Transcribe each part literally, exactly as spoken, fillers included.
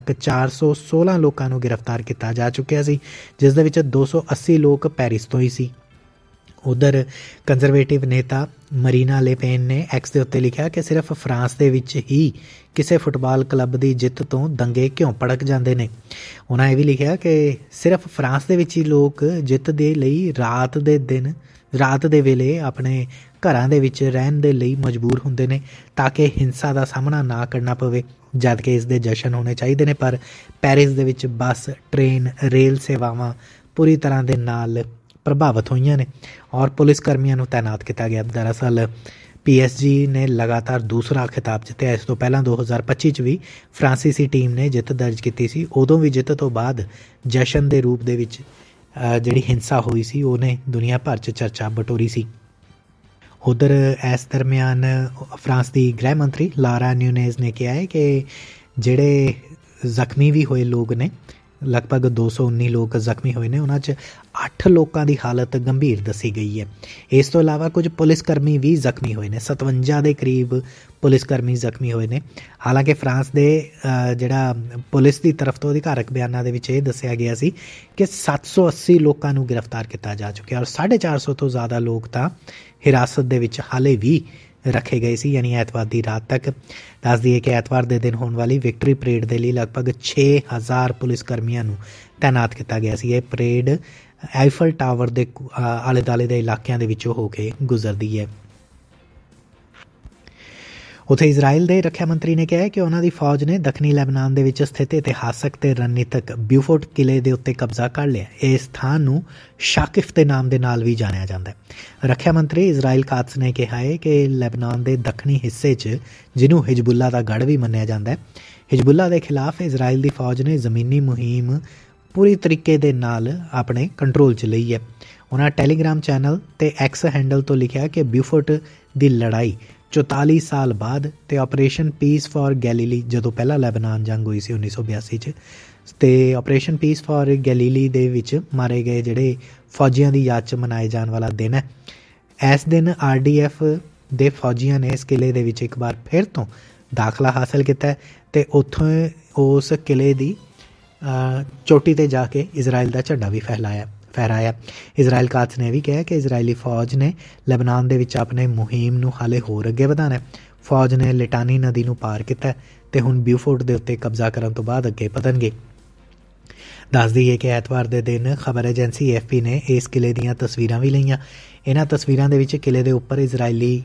ਚਾਰ ਸੌ ਸੋਲਾਂ ਲੋਕਾਂ ਨੂੰ ਗ੍ਰਿਫਤਾਰ ਕੀਤਾ ਜਾ ਚੁੱਕਿਆ ਸੀ, ਜਿਸ ਦੇ ਵਿੱਚ ਦੋ ਸੌ ਅੱਸੀ ਲੋਕ ਪੈਰਿਸ ਤੋਂ ਹੀ ਸੀ। ਉਧਰ ਕੰਜ਼ਰਵੇਟਿਵ ਨੇਤਾ ਮਰੀਨਾ ਲੇ ਪੇਨ ਨੇ ਐਕਸ ਦੇ ਉੱਤੇ ਲਿਖਿਆ ਕਿ ਸਿਰਫ ਫਰਾਂਸ ਦੇ ਵਿੱਚ ਹੀ ਕਿਸੇ ਫੁੱਟਬਾਲ ਕਲੱਬ ਦੀ ਜਿੱਤ ਤੋਂ ਦੰਗੇ ਕਿਉਂ ਭੜਕ ਜਾਂਦੇ ਨੇ। ਉਹਨਾਂ ਇਹ ਵੀ ਲਿਖਿਆ ਕਿ ਸਿਰਫ ਫਰਾਂਸ ਦੇ ਵਿੱਚ ਹੀ ਲੋਕ ਜਿੱਤ ਦੇ ਲਈ ਰਾਤ ਦੇ ਦਿਨ ਰਾਤ ਦੇ ਵੇਲੇ ਆਪਣੇ ਘਰਾਂ ਦੇ ਵਿੱਚ ਰਹਿਣ ਦੇ ਲਈ ਮਜਬੂਰ ਹੁੰਦੇ ਨੇ ਤਾਂ ਕਿ ਹਿੰਸਾ ਦਾ ਸਾਹਮਣਾ ਨਾ ਕਰਨਾ ਪਵੇ, ਜਦ ਕਿ ਇਸ ਦੇ ਜਸ਼ਨ ਹੋਣੇ ਚਾਹੀਦੇ ਨੇ। ਪਰ ਪੈਰਿਸ ਦੇ ਵਿੱਚ ਬੱਸ, ਟ੍ਰੇਨ, ਰੇਲ ਸੇਵਾਵਾਂ ਪੂਰੀ ਤਰ੍ਹਾਂ ਦੇ ਨਾਲ ਪ੍ਰਭਾਵਿਤ ਹੋਈਆਂ ਨੇ ਔਰ ਪੁਲਿਸ ਕਰਮੀਆਂ ਨੂੰ ਤੈਨਾਤ ਕੀਤਾ ਗਿਆ। ਦਰਅਸਲ ਪੀ ਐਸ ਜੀ ਨੇ ਲਗਾਤਾਰ ਦੂਸਰਾ ਖਿਤਾਬ ਜਿੱਤਿਆ। ਇਸ ਤੋਂ ਪਹਿਲਾਂ ਦੋ ਹਜ਼ਾਰ ਪੱਚੀ 'ਚ ਵੀ ਫਰਾਂਸੀਸੀ ਟੀਮ ਨੇ ਜਿੱਤ ਦਰਜ ਕੀਤੀ ਸੀ। ਉਦੋਂ ਵੀ ਜਿੱਤ ਤੋਂ ਬਾਅਦ ਜਸ਼ਨ ਦੇ ਰੂਪ ਦੇ ਵਿੱਚ ਜਿਹੜੀ ਹਿੰਸਾ ਹੋਈ ਸੀ ਉਹਨੇ ਦੁਨੀਆ ਭਰ 'ਚ ਚਰਚਾ ਬਟੋਰੀ ਸੀ। ਉਧਰ ਇਸ ਦਰਮਿਆਨ ਫਰਾਂਸ ਦੀ ਗ੍ਰਹਿ ਮੰਤਰੀ ਲਾਰਾ ਨਿਊਨੇਜ਼ ਨੇ ਕਿਹਾ ਹੈ ਕਿ ਜਿਹੜੇ ਜ਼ਖਮੀ ਵੀ ਹੋਏ ਲੋਕ ਨੇ, ਲਗਭਗ ਦੋ ਸੌ ਉੱਨੀ ਲੋਕ ਜ਼ਖਮੀ ਹੋਏ ਨੇ, ਉਹਨਾਂ 'ਚ ਅੱਠ ਲੋਕਾਂ ਦੀ ਹਾਲਤ ਗੰਭੀਰ ਦੱਸੀ ਗਈ ਹੈ। ਇਸ ਤੋਂ ਇਲਾਵਾ ਕੁਝ ਪੁਲਿਸ ਕਰਮੀ ਵੀ ਜ਼ਖਮੀ ਹੋਏ ਨੇ, ਸਤਵੰਜਾ ਦੇ ਕਰੀਬ ਪੁਲਿਸ ਕਰਮੀ ਜ਼ਖਮੀ ਹੋਏ ਨੇ। ਹਾਲਾਂਕਿ ਫਰਾਂਸ ਦੇ ਜਿਹੜਾ ਪੁਲਿਸ ਦੀ ਤਰਫ ਤੋਂ ਅਧਿਕਾਰਕ ਬਿਆਨਾਂ ਦੇ ਵਿੱਚ ਇਹ ਦੱਸਿਆ ਗਿਆ ਸੀ ਕਿ ਸੱਤ ਸੌ ਅੱਸੀ ਲੋਕਾਂ ਨੂੰ ਗ੍ਰਿਫਤਾਰ ਕੀਤਾ ਜਾ ਚੁੱਕਿਆ ਔਰ ਸਾਢੇ ਚਾਰ ਸੌ ਤੋਂ ਜ਼ਿਆਦਾ ਲੋਕ ਤਾਂ ਹਿਰਾਸਤ ਦੇ ਵਿੱਚ ਹਾਲੇ ਵੀ ਰੱਖੇ ਗਏ ਸੀ, ਯਾਨੀ ਐਤਵਾਰ ਦੀ ਰਾਤ ਤੱਕ। ਦੱਸ ਦਈਏ ਕਿ ਐਤਵਾਰ ਦੇ ਦਿਨ ਹੋਣ ਵਾਲੀ ਵਿਕਟਰੀ ਪਰੇਡ ਦੇ ਲਈ ਲਗਭਗ ਛੇ ਹਜ਼ਾਰ ਪੁਲਿਸ ਕਰਮੀਆਂ ਨੂੰ ਤੈਨਾਤ ਕੀਤਾ ਗਿਆ ਸੀ। ਇਹ ਪਰੇਡ ਆਈਫਲ ਟਾਵਰ ਦੇ ਆਲੇ ਦੁਆਲੇ ਦੇ ਇਲਾਕਿਆਂ ਦੇ ਵਿੱਚੋਂ ਹੋ ਕੇ ਗੁਜ਼ਰਦੀ ਹੈ। ਉੱਥੇ ਇਜ਼ਰਾਈਲ ਦੇ ਰੱਖਿਆ ਮੰਤਰੀ ਨੇ ਕਿਹਾ ਕਿ ਉਹਨਾਂ ਦੀ ਫੌਜ ਨੇ ਦੱਖਣੀ ਲੈਬਨਾਨ ਦੇ ਵਿੱਚ ਸਥਿਤ ਇਤਿਹਾਸਕ ਤੇ ਰਣਨੀਤਕ ਬਿਊਫੋਰਟ ਕਿਲੇ ਦੇ ਉੱਤੇ ਕਬਜ਼ਾ ਕਰ ਲਿਆ। ਇਸ ਸਥਾਨ ਨੂੰ ਸ਼ਾਕਿਫ ਦੇ ਨਾਮ ਦੇ ਨਾਲ ਵੀ ਜਾਣਿਆ ਜਾਂਦਾ ਹੈ। ਰੱਖਿਆ ਮੰਤਰੀ ਇਜ਼ਰਾਈਲ ਕਾਤਸ ਨੇ ਕਿਹਾ ਹੈ ਕਿ ਲੈਬਨਾਨ ਦੇ ਦੱਖਣੀ ਹਿੱਸੇ 'ਚ, ਜਿਹਨੂੰ ਹਿਜਬੁੱਲਾ ਦਾ ਗੜ੍ਹ ਵੀ ਮੰਨਿਆ ਜਾਂਦਾ ਹੈ, ਹਿਜਬੁੱਲਾ ਦੇ ਖਿਲਾਫ ਇਜ਼ਰਾਈਲ ਦੀ ਫੌਜ ਨੇ ਜ਼ਮੀਨੀ ਮੁਹਿੰਮ ਪੂਰੀ ਤਰੀਕੇ ਦੇ ਨਾਲ ਆਪਣੇ ਕੰਟਰੋਲ 'ਚ ਲਈ ਹੈ। ਉਹਨਾਂ ਟੈਲੀਗ੍ਰਾਮ ਚੈਨਲ ਤੇ ਐਕਸ ਹੈਂਡਲ ਤੋਂ ਲਿਖਿਆ ਕਿ ਬਿਊਫੋਰਟ ਦੀ ਲੜਾਈ ਚੁਤਾਲੀ ਸਾਲ ਬਾਅਦ ਤੇ ਆਪਰੇਸ਼ਨ ਪੀਸ ਫਾਰ ਗੈਲੀਲੀ, ਜਦੋਂ ਪਹਿਲਾਂ ਲੈਬਨਾਨ ਜੰਗ ਹੋਈ ਸੀ ਉੱਨੀ ਸੌ ਬਿਆਸੀ 'ਚ, ਤੇ ਆਪਰੇਸ਼ਨ ਪੀਸ ਫਾਰ ਗੈਲੀਲੀ ਦੇ ਵਿੱਚ ਮਾਰੇ ਗਏ ਜਿਹੜੇ ਫੌਜੀਆਂ ਦੀ ਯਾਦ 'ਚ ਮਨਾਏ ਜਾਣ ਵਾਲਾ ਦਿਨ ਹੈ। ਇਸ ਦਿਨ ਆਰ ਡੀ ਐਫ ਦੇ ਫੌਜੀਆਂ ਨੇ ਇਸ ਕਿਲੇ ਦੇ ਵਿੱਚ ਇੱਕ ਵਾਰ ਫਿਰ ਤੋਂ ਦਾਖਲਾ ਹਾਸਲ ਕੀਤਾ ਤੇ ਉੱਥੋਂ ਉਸ ਕਿਲੇ ਦੀ ਚੋਟੀ 'ਤੇ ਜਾ ਕੇ ਇਜ਼ਰਾਈਲ ਦਾ ਝੰਡਾ ਵੀ ਫਹਿਲਾਇਆ ਫਹਿਰਾਇਆ। ਇਜ਼ਰਾਈਲ ਕਾਤਸ ਨੇ ਵੀ ਕਿਹਾ ਕਿ ਇਜ਼ਰਾਈਲੀ ਫੌਜ ਨੇ ਲੈਬਨਾਨ ਦੇ ਵਿੱਚ ਆਪਣੇ ਮੁਹਿੰਮ ਨੂੰ ਹਾਲੇ ਹੋਰ ਅੱਗੇ ਵਧਾਉਣਾ। ਫੌਜ ਨੇ ਲਿਟਾਨੀ ਨਦੀ ਨੂੰ ਪਾਰ ਕੀਤਾ ਤੇ ਹੁਣ ਬਿਊਫੋਰਟ ਦੇ ਉੱਤੇ ਕਬਜ਼ਾ ਕਰਨ ਤੋਂ ਬਾਅਦ ਅੱਗੇ ਵਧਣਗੇ। ਦੱਸ ਦਈਏ ਕਿ ਐਤਵਾਰ ਦੇ ਦਿਨ ਖਬਰ ਏਜੰਸੀ ਏ ਐਫ ਪੀ ਨੇ ਇਸ ਕਿਲੇ ਦੀਆਂ ਤਸਵੀਰਾਂ ਵੀ ਲਈਆਂ। ਇਹਨਾਂ ਤਸਵੀਰਾਂ ਦੇ ਵਿੱਚ ਕਿਲੇ ਦੇ ਉੱਪਰ ਇਜ਼ਰਾਈਲੀ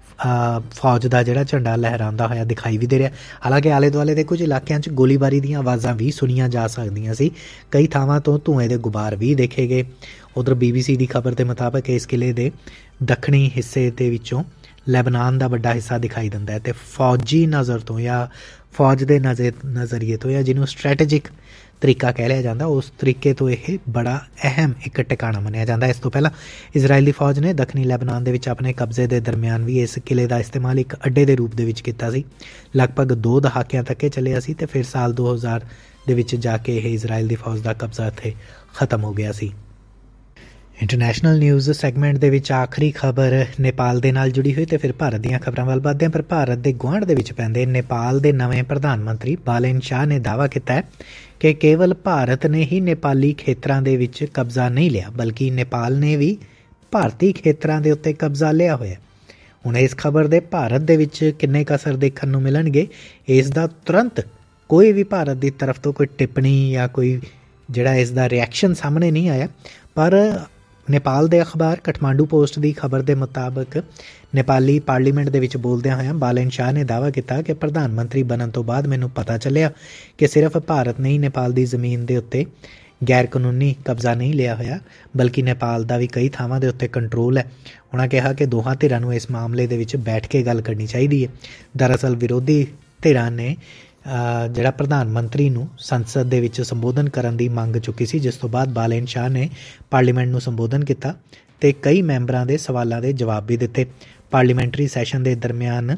ਫੌਜ ਦਾ ਜਿਹੜਾ ਝੰਡਾ ਲਹਿਰਾਉਂਦਾ ਹੋਇਆ ਦਿਖਾਈ ਵੀ ਦੇ ਰਿਹਾ। ਹਾਲਾਂਕਿ ਆਲੇ ਦੁਆਲੇ ਦੇ ਕੁਝ ਇਲਾਕਿਆਂ 'ਚ ਗੋਲੀਬਾਰੀ ਦੀਆਂ ਆਵਾਜ਼ਾਂ ਵੀ ਸੁਣੀਆਂ ਜਾ ਸਕਦੀਆਂ ਸੀ। ਕਈ ਥਾਵਾਂ ਤੋਂ ਧੂੰਏ ਦੇ ਗੁਬਾਰ ਵੀ ਦੇਖੇ ਗਏ। ਉਧਰ ਬੀ ਬੀ ਸੀ ਦੀ ਖਬਰ ਦੇ ਮੁਤਾਬਕ ਇਸ ਕਿਲੇ ਦੇ ਦੱਖਣੀ ਹਿੱਸੇ ਦੇ ਵਿੱਚੋਂ ਲੈਬਨਾਨ ਦਾ ਵੱਡਾ ਹਿੱਸਾ ਦਿਖਾਈ ਦਿੰਦਾ ਹੈ ਤੇ ਫੌਜੀ ਨਜ਼ਰ ਤੋਂ ਜਾਂ ਫੌਜ ਦੇ ਨਜ਼ਰ ਨਜ਼ਰੀਏ ਤੋਂ ਜਾਂ ਜਿਹਨੂੰ ਸਟ੍ਰੈਟੇਜਿਕ ਤਰੀਕਾ ਕਹਿ ਲਿਆ ਜਾਂਦਾ, ਉਸ ਤਰੀਕੇ ਤੋਂ ਇਹ ਬੜਾ ਅਹਿਮ ਇੱਕ ਟਿਕਾਣਾ ਮੰਨਿਆ ਜਾਂਦਾ। ਇਸ ਤੋਂ ਪਹਿਲਾਂ ਇਜ਼ਰਾਈਲੀ ਫੌਜ ਨੇ ਦੱਖਣੀ ਲੈਬਨਾਨ ਦੇ ਵਿੱਚ ਆਪਣੇ ਕਬਜ਼ੇ ਦੇ ਦਰਮਿਆਨ ਵੀ ਇਸ ਕਿਲੇ ਦਾ ਇਸਤੇਮਾਲ ਇੱਕ ਅੱਡੇ ਦੇ ਰੂਪ ਦੇ ਵਿੱਚ ਕੀਤਾ ਸੀ। ਲਗਭਗ ਦੋ ਦਹਾਕਿਆਂ ਤੱਕ ਇਹ ਚੱਲਿਆ ਸੀ ਤੇ ਫਿਰ ਸਾਲ ਦੋ ਹਜ਼ਾਰ ਦੇ ਵਿੱਚ ਜਾ ਕੇ ਇਹ ਇਜ਼ਰਾਈਲ ਦੀ ਫੌਜ ਦਾ ਕਬਜ਼ਾ ਇੱਥੇ ਖਤਮ ਹੋ ਗਿਆ ਸੀ। ਇੰਟਰਨੈਸ਼ਨਲ ਨਿਊਜ਼ ਸੈਗਮੈਂਟ ਦੇ ਵਿੱਚ ਆਖਰੀ ਖਬਰ ਨੇਪਾਲ ਦੇ ਨਾਲ ਜੁੜੀ ਹੋਈ ਤੇ ਫਿਰ ਭਾਰਤ ਦੀਆਂ ਖਬਰਾਂ ਵੱਲ ਵੱਧਦੇ ਹਾਂ। ਪਰ ਭਾਰਤ ਦੇ ਗੁਆਂਢ ਦੇ ਵਿੱਚ ਪੈਂਦੇ ਨੇਪਾਲ ਦੇ ਨਵੇਂ ਪ੍ਰਧਾਨ ਮੰਤਰੀ ਬਾਲੇਨ ਸ਼ਾਹ ਨੇ ਦਾਅਵਾ ਕੀਤਾ ਹੈ ਕਿ ਕੇਵਲ ਭਾਰਤ ਨੇ ਹੀ ਨੇਪਾਲੀ ਖੇਤਰਾਂ ਦੇ ਵਿੱਚ ਕਬਜ਼ਾ ਨਹੀਂ ਲਿਆ, ਬਲਕਿ ਨੇਪਾਲ ਨੇ ਵੀ ਭਾਰਤੀ ਖੇਤਰਾਂ ਦੇ ਉੱਤੇ ਕਬਜ਼ਾ ਲਿਆ ਹੋਇਆ। ਹੁਣ ਇਸ ਖਬਰ ਦੇ ਭਾਰਤ ਦੇ ਵਿੱਚ ਕਿੰਨੇ ਕੁ ਅਸਰ ਦੇਖਣ ਨੂੰ ਮਿਲਣਗੇ, ਇਸ ਦਾ ਤੁਰੰਤ ਕੋਈ ਵੀ ਭਾਰਤ ਦੀ ਤਰਫ ਤੋਂ ਕੋਈ ਟਿੱਪਣੀ ਜਾਂ ਕੋਈ ਜਿਹੜਾ ਇਸ ਦਾ ਰਿਐਕਸ਼ਨ ਸਾਹਮਣੇ ਨਹੀਂ ਆਇਆ। ਪਰ ਨੇਪਾਲ ਦੇ ਅਖਬਾਰ ਕਠਮਾਂਡੂ ਪੋਸਟ ਦੀ ਖਬਰ ਦੇ ਮੁਤਾਬਕ ਨੇਪਾਲੀ ਪਾਰਲੀਮੈਂਟ ਦੇ ਵਿੱਚ ਬੋਲਦਿਆਂ ਹੋਇਆਂ ਬਾਲੇਨ ਸ਼ਾਹ ਨੇ ਦਾਅਵਾ ਕੀਤਾ ਕਿ ਪ੍ਰਧਾਨ ਮੰਤਰੀ ਬਣਨ ਤੋਂ ਬਾਅਦ ਮੈਨੂੰ ਪਤਾ ਚੱਲਿਆ ਕਿ ਸਿਰਫ ਭਾਰਤ ਨੇ ਹੀ ਨੇਪਾਲ ਦੀ ਜ਼ਮੀਨ ਦੇ ਉੱਤੇ ਗੈਰ ਕਾਨੂੰਨੀ ਕਬਜ਼ਾ ਨਹੀਂ ਲਿਆ ਹੋਇਆ, ਬਲਕਿ ਨੇਪਾਲ ਦਾ ਵੀ ਕਈ ਥਾਵਾਂ ਦੇ ਉੱਤੇ ਕੰਟਰੋਲ ਹੈ। ਉਹਨਾਂ ਕਿਹਾ ਕਿ ਦੋਹਾਂ ਧਿਰਾਂ ਨੂੰ ਇਸ ਮਾਮਲੇ ਦੇ ਵਿੱਚ ਬੈਠ ਕੇ ਗੱਲ ਕਰਨੀ ਚਾਹੀਦੀ ਹੈ। ਦਰਅਸਲ ਵਿਰੋਧੀ ਧਿਰਾਂ ਨੇ ਜਿਹੜਾ ਪ੍ਰਧਾਨ ਮੰਤਰੀ ਨੂੰ ਸੰਸਦ ਦੇ ਵਿੱਚ ਸੰਬੋਧਨ ਕਰਨ ਦੀ ਮੰਗ ਚੁੱਕੀ ਸੀ, ਜਿਸ ਤੋਂ ਬਾਅਦ ਬਾਲੇਨ ਸ਼ਾਹ ਨੇ ਪਾਰਲੀਮੈਂਟ ਨੂੰ ਸੰਬੋਧਨ ਕੀਤਾ ਤੇ ਕਈ ਮੈਂਬਰਾਂ ਦੇ ਸਵਾਲਾਂ ਦੇ ਜਵਾਬ ਵੀ ਦਿੱਤੇ। ਪਾਰਲੀਮੈਂਟਰੀ ਸੈਸ਼ਨ ਦੇ ਦਰਮਿਆਨ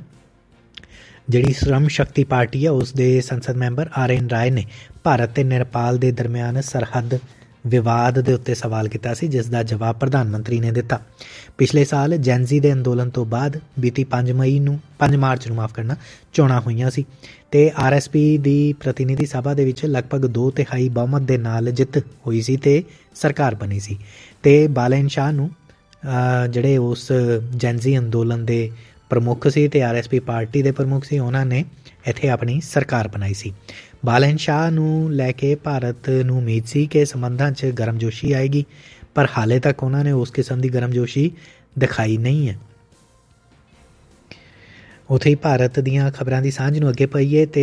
ਜਿਹੜੀ ਸ਼੍ਰਮ ਸ਼ਕਤੀ ਪਾਰਟੀ ਹੈ ਉਸ ਦੇ ਸੰਸਦ ਮੈਂਬਰ ਆਰ ਐਨ ਰਾਏ ਨੇ ਭਾਰਤ ਤੇ ਨੇਪਾਲ ਦੇ ਦਰਮਿਆਨ ਸਰਹੱਦ ਵਿਵਾਦ ਦੇ ਉੱਤੇ ਸਵਾਲ ਕੀਤਾ ਸੀ, ਜਿਸ ਦਾ ਜਵਾਬ ਪ੍ਰਧਾਨ ਮੰਤਰੀ ਨੇ ਦਿੱਤਾ। ਪਿਛਲੇ ਸਾਲ ਜੈਨਜ਼ੀ ਦੇ ਅੰਦੋਲਨ ਤੋਂ ਬਾਅਦ ਬੀਤੀ ਪੰਜ ਮਈ ਨੂੰ ਪੰਜ ਮਾਰਚ ਨੂੰ ਮਾਫ ਕਰਨਾ ਚੋਣਾਂ ਹੋਈਆਂ ਸੀ ਅਤੇ ਆਰ ਐਸ ਪੀ ਦੀ ਪ੍ਰਤੀਨਿਧੀ ਸਭਾ ਦੇ ਵਿੱਚ ਲਗਭਗ ਦੋ ਤਿਹਾਈ ਬਹੁਮਤ ਦੇ ਨਾਲ ਜਿੱਤ ਹੋਈ ਸੀ ਅਤੇ ਸਰਕਾਰ ਬਣੀ ਸੀ। ਅਤੇ ਬਾਲਨ ਸ਼ਾਹ ਨੂੰ ਜਿਹੜੇ ਉਸ ਜੈਨਜ਼ੀ ਅੰਦੋਲਨ ਦੇ ਪ੍ਰਮੁੱਖ ਸੀ ਅਤੇ ਆਰ ਐਸ ਪੀ ਪਾਰਟੀ ਦੇ ਪ੍ਰਮੁੱਖ ਸੀ, ਉਹਨਾਂ ਨੇ ਇੱਥੇ ਆਪਣੀ ਸਰਕਾਰ ਬਣਾਈ ਸੀ। ਬਾਲਨ ਸ਼ਾਹ ਨੂੰ ਲੈ ਕੇ ਭਾਰਤ ਨੂੰ ਉਮੀਦ ਸੀ ਕਿ ਸੰਬੰਧਾਂ 'ਚ ਗਰਮਜੋਸ਼ੀ ਆਏਗੀ, ਪਰ ਹਾਲੇ ਤੱਕ ਉਹਨਾਂ ਨੇ ਉਸ ਕਿਸਮ ਦੀ ਗਰਮਜੋਸ਼ੀ ਦਿਖਾਈ ਨਹੀਂ ਹੈ। ਉੱਥੇ ਹੀ ਭਾਰਤ ਦੀਆਂ ਖਬਰਾਂ ਦੀ ਸਾਂਝ ਨੂੰ ਅੱਗੇ ਪਾਈਏ ਅਤੇ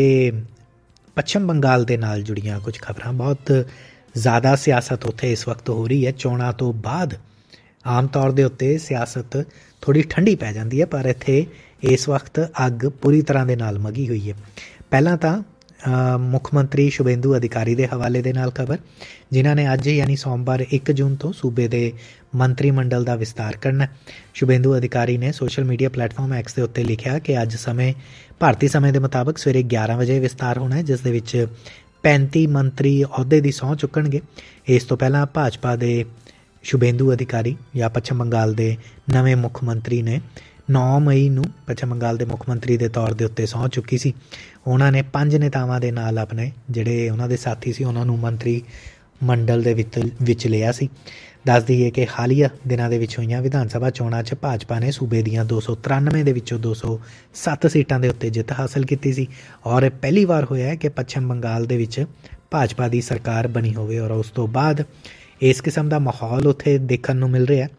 ਪੱਛਮ ਬੰਗਾਲ ਦੇ ਨਾਲ ਜੁੜੀਆਂ ਕੁਝ ਖਬਰਾਂ। ਬਹੁਤ ਜ਼ਿਆਦਾ ਸਿਆਸਤ ਉੱਥੇ ਇਸ ਵਕਤ ਹੋ ਰਹੀ ਹੈ। ਚੋਣਾਂ ਤੋਂ ਬਾਅਦ ਆਮ ਤੌਰ ਦੇ ਉੱਤੇ ਸਿਆਸਤ ਥੋੜ੍ਹੀ ਠੰਡੀ ਪੈ ਜਾਂਦੀ ਹੈ, ਪਰ ਇੱਥੇ ਇਸ ਵਕਤ ਅੱਗ ਪੂਰੀ ਤਰ੍ਹਾਂ ਦੇ ਨਾਲ ਮਗੀ ਹੋਈ ਹੈ। ਪਹਿਲਾਂ ਤਾਂ ਮੁੱਖ ਮੰਤਰੀ ਸ਼ੁਭੇਂਦੂ ਅਧਿਕਾਰੀ ਦੇ ਹਵਾਲੇ ਦੇ ਨਾਲ ਖਬਰ, ਜਿਨ੍ਹਾਂ ਨੇ ਅੱਜ ਯਾਨੀ ਸੋਮਵਾਰ ਇੱਕ ਜੂਨ ਤੋਂ ਸੂਬੇ ਦੇ ਮੰਤਰੀ ਮੰਡਲ ਦਾ ਵਿਸਤਾਰ ਕਰਨਾ। ਸ਼ੁਭੇਂਦੂ ਅਧਿਕਾਰੀ ਨੇ ਸੋਸ਼ਲ ਮੀਡੀਆ ਪਲੇਟਫਾਰਮ ਐਕਸ ਦੇ ਉੱਤੇ ਲਿਖਿਆ ਕਿ ਅੱਜ ਸਮੇਂ ਭਾਰਤੀ ਸਮੇਂ ਦੇ ਮੁਤਾਬਕ ਸਵੇਰੇ ਗਿਆਰਾਂ ਵਜੇ ਵਿਸਤਾਰ ਹੋਣਾ ਹੈ, ਜਿਸ ਦੇ ਵਿੱਚ ਪੈਂਤੀ ਮੰਤਰੀ ਅਹੁਦੇ ਦੀ ਸਹੁੰ ਚੁੱਕਣਗੇ। ਇਸ ਤੋਂ ਪਹਿਲਾਂ ਭਾਜਪਾ ਦੇ ਸ਼ੁਭੇਂਦੂ ਅਧਿਕਾਰੀ ਜਾਂ ਪੱਛਮ ਬੰਗਾਲ ਦੇ ਨਵੇਂ ਮੁੱਖ ਮੰਤਰੀ ਨੇ ਨੌ ਮਈ ਨੂੰ ਪੱਛਮ ਬੰਗਾਲ ਦੇ ਮੁੱਖ ਮੰਤਰੀ ਦੇ ਤੌਰ ਦੇ ਉੱਤੇ ਸਹੁੰ ਚੁੱਕੀ ਸੀ। ਉਹਨਾਂ ਨੇ ਪੰਜ ਨੇਤਾਵਾਂ ਦੇ ਨਾਲ ਆਪਣੇ ਜਿਹੜੇ ਉਹਨਾਂ ਦੇ ਸਾਥੀ ਸੀ ਉਹਨਾਂ ਨੂੰ ਮੰਤਰੀ ਮੰਡਲ ਦੇ ਵਿੱਚ ਵਿੱਚ ਲਿਆ ਸੀ। ਦੱਸ ਦਈਏ ਕਿ ਹਾਲੀਆ ਦਿਨਾਂ ਦੇ ਵਿੱਚ ਹੋਈਆਂ ਵਿਧਾਨ ਸਭਾ ਚੋਣਾਂ 'ਚ ਭਾਜਪਾ ਨੇ ਸੂਬੇ ਦੀਆਂ ਦੋ ਸੌ ਤਰਾਨਵੇਂ ਦੇ ਵਿੱਚੋਂ ਦੋ ਸੌ ਸੱਤ ਸੀਟਾਂ ਦੇ ਉੱਤੇ ਜਿੱਤ ਹਾਸਲ ਕੀਤੀ ਸੀ ਔਰ ਪਹਿਲੀ ਵਾਰ ਹੋਇਆ ਹੈ ਕਿ ਪੱਛਮ ਬੰਗਾਲ ਦੇ ਵਿੱਚ ਭਾਜਪਾ ਦੀ ਸਰਕਾਰ ਬਣੀ ਹੋਵੇ। ਔਰ ਉਸ ਤੋਂ ਬਾਅਦ ਇਸ ਕਿਸਮ ਦਾ ਮਾਹੌਲ ਉੱਥੇ ਦੇਖਣ ਨੂੰ ਮਿਲ ਰਿਹਾ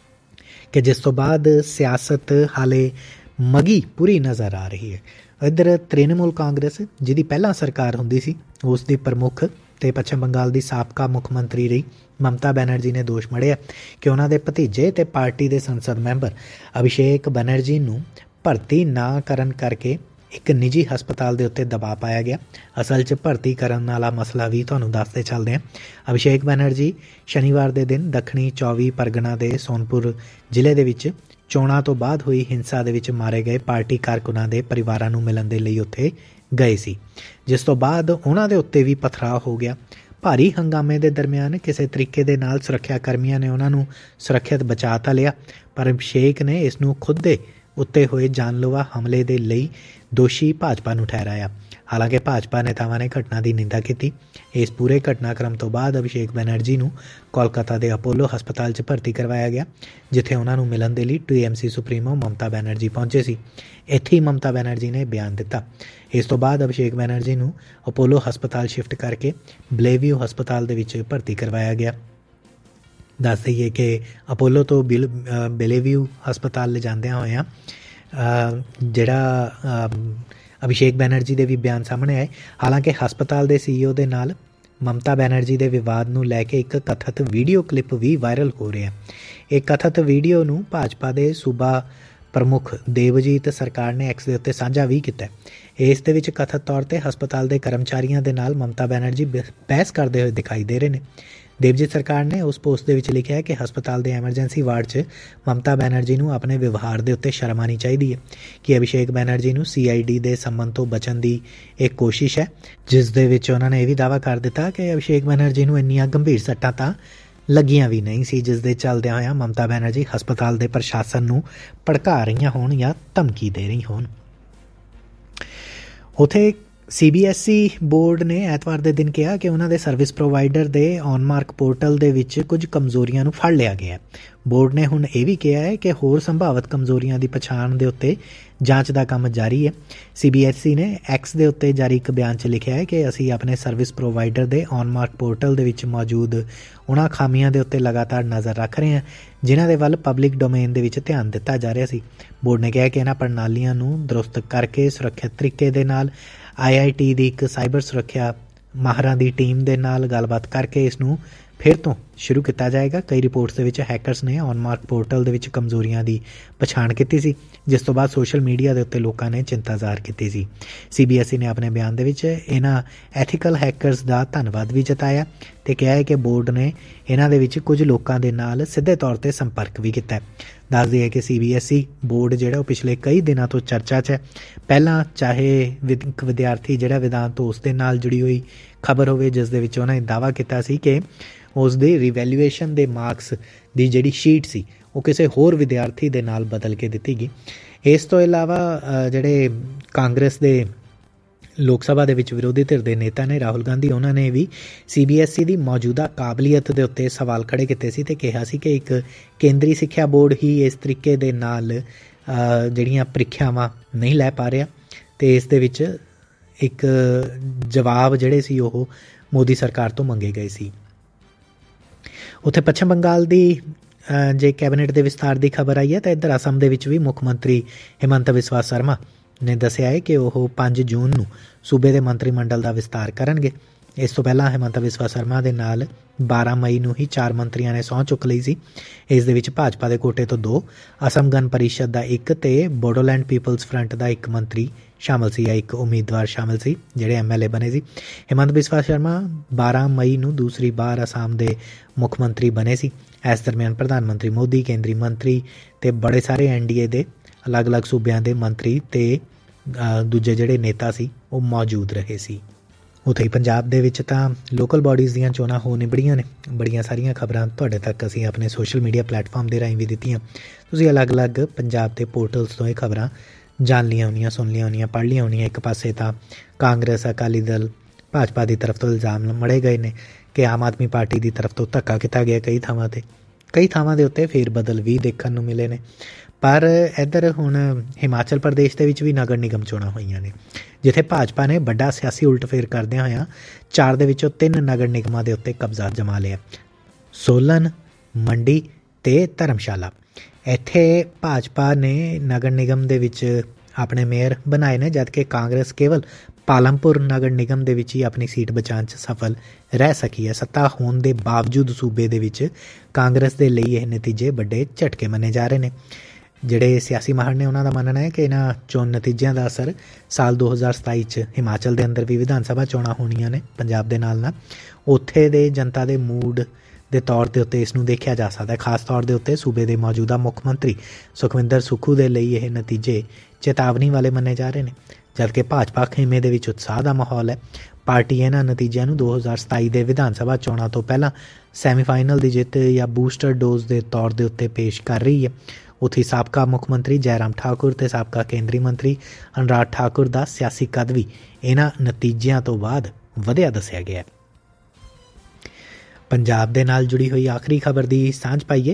ਕਿ ਜਿਸ ਤੋਂ ਬਾਅਦ ਸਿਆਸਤ ਹਾਲੇ ਮਗੀ ਪੂਰੀ ਨਜ਼ਰ ਆ ਰਹੀ ਹੈ। ਇੱਧਰ ਤ੍ਰਿਣਮੂਲ ਕਾਂਗਰਸ, ਜਿਹਦੀ ਪਹਿਲਾਂ ਸਰਕਾਰ ਹੁੰਦੀ ਸੀ, ਉਸ ਦੀ ਪ੍ਰਮੁੱਖ ਅਤੇ ਪੱਛਮ ਬੰਗਾਲ ਦੀ ਸਾਬਕਾ ਮੁੱਖ ਮੰਤਰੀ ਰਹੀ ਮਮਤਾ ਬੈਨਰਜੀ ਨੇ ਦੋਸ਼ ਮੜਿਆ ਕਿ ਉਹਨਾਂ ਦੇ ਭਤੀਜੇ ਅਤੇ ਪਾਰਟੀ ਦੇ ਸੰਸਦ ਮੈਂਬਰ ਅਭਿਸ਼ੇਕ ਬੈਨਰਜੀ ਨੂੰ ਭਰਤੀ ਨਾ ਕਰਨ ਕਰਕੇ ਇੱਕ ਨਿੱਜੀ ਹਸਪਤਾਲ ਦੇ ਉੱਤੇ ਦਬਾਅ ਪਾਇਆ ਗਿਆ। ਅਸਲ 'ਚ ਭਰਤੀ ਕਰਨ ਵਾਲਾ ਮਸਲਾ ਵੀ ਤੁਹਾਨੂੰ ਦੱਸਦੇ ਚੱਲਦੇ ਹਾਂ। ਅਭਿਸ਼ੇਕ ਬੈਨਰਜੀ ਸ਼ਨੀਵਾਰ ਦੇ ਦਿਨ ਦੱਖਣੀ ਚੌਵੀ ਪਰਗਨਾ ਦੇ ਸੋਨਪੁਰ ਜ਼ਿਲ੍ਹੇ ਦੇ ਵਿੱਚ ਚੋਣਾਂ ਤੋਂ ਬਾਅਦ ਹੋਈ ਹਿੰਸਾ ਦੇ ਵਿੱਚ ਮਾਰੇ ਗਏ ਪਾਰਟੀ ਕਾਰਕੁਨਾਂ ਦੇ ਪਰਿਵਾਰਾਂ ਨੂੰ ਮਿਲਣ ਦੇ ਲਈ ਉੱਥੇ ਗਏ ਸੀ, ਜਿਸ ਤੋਂ ਬਾਅਦ ਉਹਨਾਂ ਦੇ ਉੱਤੇ ਵੀ ਪਥਰਾਅ ਹੋ ਗਿਆ। ਭਾਰੀ ਹੰਗਾਮੇ ਦੇ ਦਰਮਿਆਨ ਕਿਸੇ ਤਰੀਕੇ ਦੇ ਨਾਲ ਸੁਰੱਖਿਆ ਕਰਮੀਆਂ ਨੇ ਉਹਨਾਂ ਨੂੰ ਸੁਰੱਖਿਅਤ ਬਚਾ ਤਾਂ ਲਿਆ, ਪਰ ਅਭਿਸ਼ੇਕ ਨੇ ਇਸ ਨੂੰ ਖੁਦ ਦੇ ਉੱਤੇ ਹੋਏ ਜਾਨਲੇਵਾ ਹਮਲੇ ਦੇ ਲਈ ਦੋਸ਼ੀ ਭਾਜਪਾ ਨੂੰ ਠਹਿਰਾਇਆ। ਹਾਲਾਂਕਿ ਭਾਜਪਾ ਨੇਤਾਵਾਂ ਨੇ ਘਟਨਾ ਦੀ ਨਿੰਦਾ ਕੀਤੀ। ਇਸ ਪੂਰੇ ਘਟਨਾਕ੍ਰਮ ਤੋਂ ਬਾਅਦ ਅਭਿਸ਼ੇਕ ਬੈਨਰਜੀ ਨੂੰ ਕੋਲਕਾਤਾ ਦੇ ਅਪੋਲੋ ਹਸਪਤਾਲ 'ਚ ਭਰਤੀ ਕਰਵਾਇਆ ਗਿਆ, ਜਿੱਥੇ ਉਹਨਾਂ ਨੂੰ ਮਿਲਣ ਦੇ ਲਈ T M C supremo Mamata Banerjee ਪਹੁੰਚੇ ਸੀ। ਇੱਥੇ ਹੀ ਮਮਤਾ ਬੈਨਰਜੀ ਨੇ ਬਿਆਨ ਦਿੱਤਾ। ਇਸ ਤੋਂ ਬਾਅਦ ਅਭਿਸ਼ੇਕ ਬੈਨਰਜੀ ਨੂੰ ਅਪੋਲੋ ਹਸਪਤਾਲ ਸ਼ਿਫਟ ਕਰਕੇ ਬਲੇਵਿਊ ਹਸਪਤਾਲ ਦੇ ਵਿੱਚ ਭਰਤੀ ਕਰਵਾਇਆ ਗਿਆ। ਦੱਸ ਦਈਏ ਕਿ ਅਪੋਲੋ ਤੋਂ ਬਿਲ ਬਲੇਵਿਊ ਹਸਪਤਾਲ ਲਿਜਾਂਦਿਆਂ ਹੋਇਆਂ ਜਿਹੜਾ ਅਭਿਸ਼ੇਕ ਬੈਨਰਜੀ ਦੇ ਵੀ ਬਿਆਨ ਸਾਹਮਣੇ ਆਏ। ਹਾਲਾਂਕਿ ਹਸਪਤਾਲ ਦੇ ਸੀ ਈ ਓ ਦੇ ਨਾਲ ਮਮਤਾ ਬੈਨਰਜੀ ਦੇ ਵਿਵਾਦ ਨੂੰ ਲੈ ਕੇ ਇੱਕ ਕਥਿਤ ਵੀਡੀਓ ਕਲਿੱਪ ਵੀ ਵਾਇਰਲ ਹੋ ਰਿਹਾ। ਇਹ ਕਥਿਤ ਵੀਡੀਓ ਨੂੰ ਭਾਜਪਾ ਦੇ ਸੂਬਾ ਪ੍ਰਮੁੱਖ ਦੇਵਜੀਤ ਸਰਕਾਰ ਨੇ ਐਕਸ ਦੇ ਉੱਤੇ ਸਾਂਝਾ ਵੀ ਕੀਤਾ। ਇਸ ਦੇ ਵਿੱਚ ਕਥਿਤ ਤੌਰ 'ਤੇ ਹਸਪਤਾਲ ਦੇ ਕਰਮਚਾਰੀਆਂ ਦੇ ਨਾਲ ਮਮਤਾ ਬੈਨਰਜੀ ਬਹਿਸ ਕਰਦੇ ਹੋਏ ਦਿਖਾਈ ਦੇ ਰਹੇ ਨੇ। ਦੇਵਜੀਤ ਸਰਕਾਰ ਨੇ ਉਸ ਪੋਸਟ ਦੇ ਵਿੱਚ ਲਿਖਿਆ ਕਿ ਹਸਪਤਾਲ ਦੇ ਐਮਰਜੈਂਸੀ ਵਾਰਡ 'ਚ ਮਮਤਾ ਬੈਨਰਜੀ ਨੂੰ ਆਪਣੇ ਵਿਵਹਾਰ ਦੇ ਉੱਤੇ ਸ਼ਰਮ ਆਉਣੀ ਚਾਹੀਦੀ ਹੈ ਕਿ ਅਭਿਸ਼ੇਕ ਬੈਨਰਜੀ ਨੂੰ ਸੀ ਆਈ ਡੀ ਦੇ ਸੰਬੰਧ ਤੋਂ ਬਚਣ ਦੀ ਇੱਕ ਕੋਸ਼ਿਸ਼ ਹੈ, ਜਿਸ ਦੇ ਵਿੱਚ ਉਹਨਾਂ ਨੇ ਇਹ ਵੀ ਦਾਅਵਾ ਕਰ ਦਿੱਤਾ ਕਿ ਅਭਿਸ਼ੇਕ ਬੈਨਰਜੀ ਨੂੰ ਇੰਨੀਆਂ ਗੰਭੀਰ ਸੱਟਾਂ ਤਾਂ ਲੱਗੀਆਂ ਵੀ ਨਹੀਂ ਸੀ, ਜਿਸ ਦੇ ਚੱਲਦਿਆਂ ਹੋਇਆਂ ਮਮਤਾ ਬੈਨਰਜੀ ਹਸਪਤਾਲ ਦੇ ਪ੍ਰਸ਼ਾਸਨ ਨੂੰ ਭੜਕਾ ਰਹੀਆਂ ਹੋਣ ਜਾਂ ਧਮਕੀ ਦੇ ਰਹੀ ਹੋਣ। ਉੱਥੇ C B S E board ਨੇ ਐਤਵਾਰ ਦੇ ਦਿਨ ਕਿਹਾ ਕਿ ਉਹਨਾਂ ਦੇ ਸਰਵਿਸ ਪ੍ਰੋਵਾਈਡਰ ਦੇ ਔਨਮਾਰਕ ਪੋਰਟਲ ਦੇ ਵਿੱਚ ਕੁਝ ਕਮਜ਼ੋਰੀਆਂ ਨੂੰ ਫੜ ਲਿਆ ਗਿਆ। ਬੋਰਡ ਨੇ ਹੁਣ ਇਹ ਵੀ ਕਿਹਾ ਹੈ ਕਿ ਹੋਰ ਸੰਭਾਵਿਤ ਕਮਜ਼ੋਰੀਆਂ ਦੀ ਪਛਾਣ ਦੇ ਉੱਤੇ ਜਾਂਚ ਦਾ ਕੰਮ ਜਾਰੀ ਹੈ। ਸੀ ਬੀ ਐਸ ਈ ਨੇ ਐਕਸ ਦੇ ਉੱਤੇ ਜਾਰੀ ਇੱਕ ਬਿਆਨ 'ਚ ਲਿਖਿਆ ਹੈ ਕਿ ਅਸੀਂ ਆਪਣੇ ਸਰਵਿਸ ਪ੍ਰੋਵਾਈਡਰ ਦੇ ਔਨਮਾਰਕ ਪੋਰਟਲ ਦੇ ਵਿੱਚ ਮੌਜੂਦ ਉਹਨਾਂ ਖਾਮੀਆਂ ਦੇ ਉੱਤੇ ਲਗਾਤਾਰ ਨਜ਼ਰ ਰੱਖ ਰਹੇ ਹਾਂ ਜਿਨ੍ਹਾਂ ਦੇ ਵੱਲ ਪਬਲਿਕ ਡੋਮੇਨ ਦੇ ਵਿੱਚ ਧਿਆਨ ਦਿੱਤਾ ਜਾ ਰਿਹਾ ਸੀ। ਬੋਰਡ ਨੇ ਕਿਹਾ ਕਿ ਇਹਨਾਂ ਪ੍ਰਣਾਲੀਆਂ ਨੂੰ ਦਰੁਸਤ ਕਰਕੇ ਸੁਰੱਖਿਅਤ ਤਰੀਕੇ ਦੇ ਨਾਲ ਆਈ ਆਈ ਟੀ ਦੀ ਇੱਕ ਸਾਈਬਰ ਸੁਰੱਖਿਆ ਮਾਹਰਾਂ ਦੀ ਟੀਮ ਦੇ ਨਾਲ ਗੱਲਬਾਤ ਕਰਕੇ ਇਸ ਨੂੰ ਫਿਰ ਤੋਂ ਸ਼ੁਰੂ ਕੀਤਾ ਜਾਏਗਾ। ਕਈ ਰਿਪੋਰਟਸ ਦੇ ਵਿੱਚ ਹੈਕਰਸ ਨੇ ਔਨਮਾਰਕ ਪੋਰਟਲ ਦੇ ਵਿੱਚ ਕਮਜ਼ੋਰੀਆਂ ਦੀ ਪਛਾਣ ਕੀਤੀ ਸੀ, ਜਿਸ ਤੋਂ ਬਾਅਦ ਸੋਸ਼ਲ ਮੀਡੀਆ ਦੇ ਉੱਤੇ ਲੋਕਾਂ ਨੇ ਚਿੰਤਾ ਜ਼ਾਹਰ ਕੀਤੀ ਸੀ। ਸੀ ਬੀ ਐਸ ਈ ਨੇ ਆਪਣੇ ਬਿਆਨ ਦੇ ਵਿੱਚ ਇਹਨਾਂ ਐਥੀਕਲ ਹੈਕਰਸ ਦਾ ਧੰਨਵਾਦ ਵੀ ਜਤਾਇਆ ਅਤੇ ਕਿਹਾ ਹੈ ਕਿ ਬੋਰਡ ਨੇ ਇਹਨਾਂ ਦੇ ਵਿੱਚ ਕੁਝ ਲੋਕਾਂ ਦੇ ਨਾਲ ਸਿੱਧੇ ਤੌਰ 'ਤੇ ਸੰਪਰਕ ਵੀ ਕੀਤਾ। ਦੱਸ ਦਈਏ ਕਿ C B S E board ਜਿਹੜਾ ਉਹ ਪਿਛਲੇ ਕਈ ਦਿਨਾਂ ਤੋਂ ਚਰਚਾ 'ਚ ਹੈ। ਪਹਿਲਾਂ ਚਾਹੇ ਇੱਕ ਵਿਦਿਆਰਥੀ ਜਿਹੜਾ ਵਿਦਾਂਤ ਉਸ ਦੇ ਨਾਲ ਜੁੜੀ ਹੋਈ ਖਬਰ ਹੋਵੇ ਜਿਸ ਦੇ ਵਿੱਚ ਉਹਨਾਂ ਨੇ ਦਾਅਵਾ ਕੀਤਾ ਸੀ ਕਿ ਉਸ ਦੀ ਰਿਵੈਲੂਏਸ਼ਨ ਦੇ ਮਾਰਕਸ ਦੀ ਜਿਹੜੀ ਸ਼ੀਟ ਸੀ ਉਹ ਕਿਸੇ ਹੋਰ ਵਿਦਿਆਰਥੀ ਦੇ ਨਾਲ ਬਦਲ ਕੇ ਦਿੱਤੀ ਗਈ। ਇਸ ਤੋਂ ਇਲਾਵਾ ਜਿਹੜੇ ਕਾਂਗਰਸ ਦੇ ਲੋਕ ਸਭਾ ਦੇ ਵਿੱਚ ਵਿਰੋਧੀ ਧਿਰ ਦੇ ਨੇਤਾ ਨੇ ਰਾਹੁਲ ਗਾਂਧੀ, ਉਹਨਾਂ ਨੇ ਵੀ ਸੀ ਬੀ ਐਸ ਈ ਦੀ ਮੌਜੂਦਾ ਕਾਬਲੀਅਤ ਦੇ ਉੱਤੇ ਸਵਾਲ ਖੜ੍ਹੇ ਕੀਤੇ ਸੀ ਅਤੇ ਕਿਹਾ ਸੀ ਕਿ ਇੱਕ ਕੇਂਦਰੀ ਸਿੱਖਿਆ ਬੋਰਡ ਹੀ ਇਸ ਤਰੀਕੇ ਦੇ ਨਾਲ ਜਿਹੜੀਆਂ ਪ੍ਰੀਖਿਆਵਾਂ ਨਹੀਂ ਲੈ ਪਾ ਰਿਹਾ ਅਤੇ ਇਸ ਦੇ ਵਿੱਚ ਇੱਕ ਜਵਾਬ ਜਿਹੜੇ ਸੀ ਉਹ ਮੋਦੀ ਸਰਕਾਰ ਤੋਂ ਮੰਗੇ ਗਏ ਸੀ। ਉੱਥੇ ਪੱਛਮ ਬੰਗਾਲ ਦੀ ਜੇ ਕੈਬਨਿਟ ਦੇ ਵਿਸਤਾਰ ਦੀ ਖਬਰ ਆਈ ਹੈ ਤਾਂ ਇੱਧਰ ਅਸਮ ਦੇ ਵਿੱਚ ਵੀ ਮੁੱਖ ਮੰਤਰੀ ਹਿਮੰਤ ਬਿਸਵਾ ਸਰਮਾ ਨੇ ਦੱਸਿਆ ਹੈ ਕਿ ਉਹ ਪੰਜ ਜੂਨ ਨੂੰ ਸੂਬੇ ਦੇ ਮੰਤਰੀ ਮੰਡਲ ਦਾ ਵਿਸਤਾਰ ਕਰਨਗੇ। ਇਸ ਤੋਂ ਪਹਿਲਾਂ ਹਿਮੰਤ ਬਿਸਵਾ ਸਰਮਾ ਦੇ ਨਾਲ ਬਾਰਾਂ ਮਈ ਨੂੰ ਹੀ ਚਾਰ ਮੰਤਰੀਆਂ ਨੇ ਸਹੁੰ ਚੁੱਕ ਲਈ ਸੀ। ਇਸ ਦੇ ਵਿੱਚ ਭਾਜਪਾ ਦੇ ਕੋਟੇ ਤੋਂ ਦੋ, ਅਸਮ ਗਣ ਪਰਿਸ਼ਦ ਦਾ ਇੱਕ ਅਤੇ ਬੋਡੋਲੈਂਡ ਪੀਪਲਸ ਫਰੰਟ ਦਾ ਇੱਕ ਮੰਤਰੀ ਸ਼ਾਮਲ ਸੀ ਜਾਂ ਇੱਕ ਉਮੀਦਵਾਰ ਸ਼ਾਮਲ ਸੀ ਜਿਹੜੇ ਐਮ ਐਲ ਏ ਬਣੇ ਸੀ। ਹਿਮੰਤ ਬਿਸਵਾ ਸ਼ਰਮਾ ਬਾਰਾਂ ਮਈ ਨੂੰ ਦੂਸਰੀ ਵਾਰ ਅਸਾਮ ਦੇ ਮੁੱਖ ਮੰਤਰੀ ਬਣੇ ਸੀ। ਇਸ ਦਰਮਿਆਨ ਪ੍ਰਧਾਨ ਮੰਤਰੀ ਮੋਦੀ, ਕੇਂਦਰੀ ਮੰਤਰੀ ਅਤੇ ਬੜੇ ਸਾਰੇ ਐਨ ਡੀ ਏ ਦੇ ਅਲੱਗ-ਅਲੱਗ ਸੂਬਿਆਂ ਦੇ ਮੰਤਰੀ ਅਤੇ ਦੂਜੇ ਜਿਹੜੇ ਨੇਤਾ ਸੀ ਉਹ ਮੌਜੂਦ ਰਹੇ ਸੀ। ਉੱਥੇ ਹੀ ਪੰਜਾਬ ਦੇ ਵਿੱਚ ਤਾਂ ਲੋਕਲ ਬਾਡੀਜ਼ ਦੀਆਂ ਚੋਣਾਂ ਹੋ ਨਿਬੜੀਆਂ ਨੇ। ਬੜੀਆਂ ਸਾਰੀਆਂ ਖਬਰਾਂ ਤੁਹਾਡੇ ਤੱਕ ਅਸੀਂ ਆਪਣੇ ਸੋਸ਼ਲ ਮੀਡੀਆ ਪਲੇਟਫਾਰਮ ਦੇ ਰਾਹੀਂ ਵੀ ਦਿੱਤੀਆਂ। ਤੁਸੀਂ ਅਲੱਗ-ਅਲੱਗ ਪੰਜਾਬ ਦੇ ਪੋਰਟਲਸ ਤੋਂ ਇਹ ਖਬਰਾਂ ਜਾਣ ਲੀਆਂ ਹੋਣੀਆਂ, ਸੁਣ ਲੀਆਂ ਹੋਣੀਆਂ, ਪੜ੍ਹ ਲੀਆਂ ਹੋਣੀਆਂ। ਇੱਕ ਪਾਸੇ ਤਾਂ ਕਾਂਗਰਸ, ਅਕਾਲੀ ਦਲ, ਭਾਜਪਾ ਦੀ ਤਰਫ ਤੋਂ ਇਲਜ਼ਾਮ ਮੜੇ ਗਏ ਨੇ ਕਿ ਆਮ ਆਦਮੀ ਪਾਰਟੀ ਦੀ ਤਰਫ ਤੋਂ ਧੱਕਾ ਕੀਤਾ ਗਿਆ ਕਈ ਥਾਵਾਂ 'ਤੇ। ਕਈ ਥਾਵਾਂ ਦੇ ਉੱਤੇ ਫੇਰ ਬਦਲ ਵੀ ਦੇਖਣ ਨੂੰ ਮਿਲੇ ਨੇ। ਪਰ ਇੱਧਰ ਹੁਣ ਹਿਮਾਚਲ ਪ੍ਰਦੇਸ਼ ਦੇ ਵਿੱਚ ਵੀ ਨਗਰ ਨਿਗਮ ਚੋਣਾਂ ਹੋਈਆਂ ਨੇ, ਜਿੱਥੇ ਭਾਜਪਾ ਨੇ ਵੱਡਾ ਸਿਆਸੀ ਉਲਟਫੇਰ ਕਰਦਿਆਂ ਹੋਇਆਂ ਚਾਰ ਦੇ ਵਿੱਚੋਂ ਤਿੰਨ ਨਗਰ ਨਿਗਮਾਂ ਦੇ ਉੱਤੇ ਕਬਜ਼ਾ ਜਮਾ ਲਿਆ। ਸੋਲਨ, ਮੰਡੀ ਅਤੇ ਧਰਮਸ਼ਾਲਾ। ਇੱਥੇ ਭਾਜਪਾ ਨੇ ਨਗਰ ਨਿਗਮ ਦੇ ਵਿੱਚ ਆਪਣੇ ਮੇਅਰ ਬਣਾਏ ਨੇ, ਜਦਕਿ ਕਾਂਗਰਸ ਕੇਵਲ ਪਾਲਮਪੁਰ ਨਗਰ ਨਿਗਮ ਦੇ ਵਿੱਚ ਹੀ ਆਪਣੀ ਸੀਟ ਬਚਾਉਣ 'ਚ ਸਫਲ ਰਹਿ ਸਕੀ ਹੈ। ਸੱਤਾ ਹੋਣ ਦੇ ਬਾਵਜੂਦ ਸੂਬੇ ਦੇ ਵਿੱਚ ਕਾਂਗਰਸ ਦੇ ਲਈ ਇਹ ਨਤੀਜੇ ਵੱਡੇ ਝਟਕੇ ਮੰਨੇ ਜਾ ਰਹੇ ਨੇ। ਜਿਹੜੇ ਸਿਆਸੀ ਮਾਹਰ ਨੇ ਉਹਨਾਂ ਦਾ ਮੰਨਣਾ ਹੈ ਕਿ ਇਹਨਾਂ ਚੋਣ ਨਤੀਜਿਆਂ ਦਾ ਅਸਰ ਸਾਲ ਦੋ ਹਜ਼ਾਰ ਸਤਾਈ 'ਚ ਹਿਮਾਚਲ ਦੇ ਅੰਦਰ ਵੀ ਵਿਧਾਨ ਸਭਾ ਚੋਣਾਂ ਹੋਣੀਆਂ ਨੇ ਪੰਜਾਬ ਦੇ ਨਾਲ ਨਾਲ, ਉੱਥੇ ਦੇ ਜਨਤਾ ਦੇ ਮੂਡ ਦੇ ਤੌਰ ਦੇ ਉੱਤੇ ਇਸ ਨੂੰ ਦੇਖਿਆ ਜਾ ਸਕਦਾ ਹੈ। ਖਾਸ ਤੌਰ ਦੇ ਉੱਤੇ ਸੂਬੇ ਦੇ ਮੌਜੂਦਾ ਮੁੱਖ ਮੰਤਰੀ ਸੁਖਵਿੰਦਰ ਸੁੱਖੂ ਦੇ ਲਈ ਇਹ ਨਤੀਜੇ ਚੇਤਾਵਨੀ ਵਾਲੇ ਮੰਨੇ ਜਾ ਰਹੇ ਨੇ, ਜਦਕਿ ਭਾਜਪਾ ਖੇਮੇ ਦੇ ਵਿੱਚ ਉਤਸ਼ਾਹ ਦਾ ਮਾਹੌਲ ਹੈ। ਪਾਰਟੀ ਇਹਨਾਂ ਨਤੀਜਿਆਂ ਨੂੰ ਦੋ ਹਜ਼ਾਰ ਸਤਾਈ ਦੇ ਵਿਧਾਨ ਸਭਾ ਚੋਣਾਂ ਤੋਂ ਪਹਿਲਾਂ ਸੈਮੀਫਾਈਨਲ ਦੀ ਜਿੱਤ ਜਾਂ ਬੂਸਟਰ ਡੋਜ਼ ਦੇ ਤੌਰ ਦੇ ਉੱਤੇ ਪੇਸ਼ ਕਰ ਰਹੀ ਹੈ। ਉੱਥੇ ਸਾਬਕਾ ਮੁੱਖ ਮੰਤਰੀ ਜੈਰਾਮ ਠਾਕੁਰ ਅਤੇ ਸਾਬਕਾ ਕੇਂਦਰੀ ਮੰਤਰੀ ਅਨੁਰਾਗ ਠਾਕੁਰ ਦਾ ਸਿਆਸੀ ਕੱਦ ਵੀ ਇਹਨਾਂ ਨਤੀਜਿਆਂ ਤੋਂ ਬਾਅਦ ਵਧਿਆ ਦੱਸਿਆ ਗਿਆ। ਪੰਜਾਬ ਦੇ ਨਾਲ ਜੁੜੀ ਹੋਈ ਆਖਰੀ ਖਬਰ ਦੀ ਸਾਂਝ ਪਾਈਏ।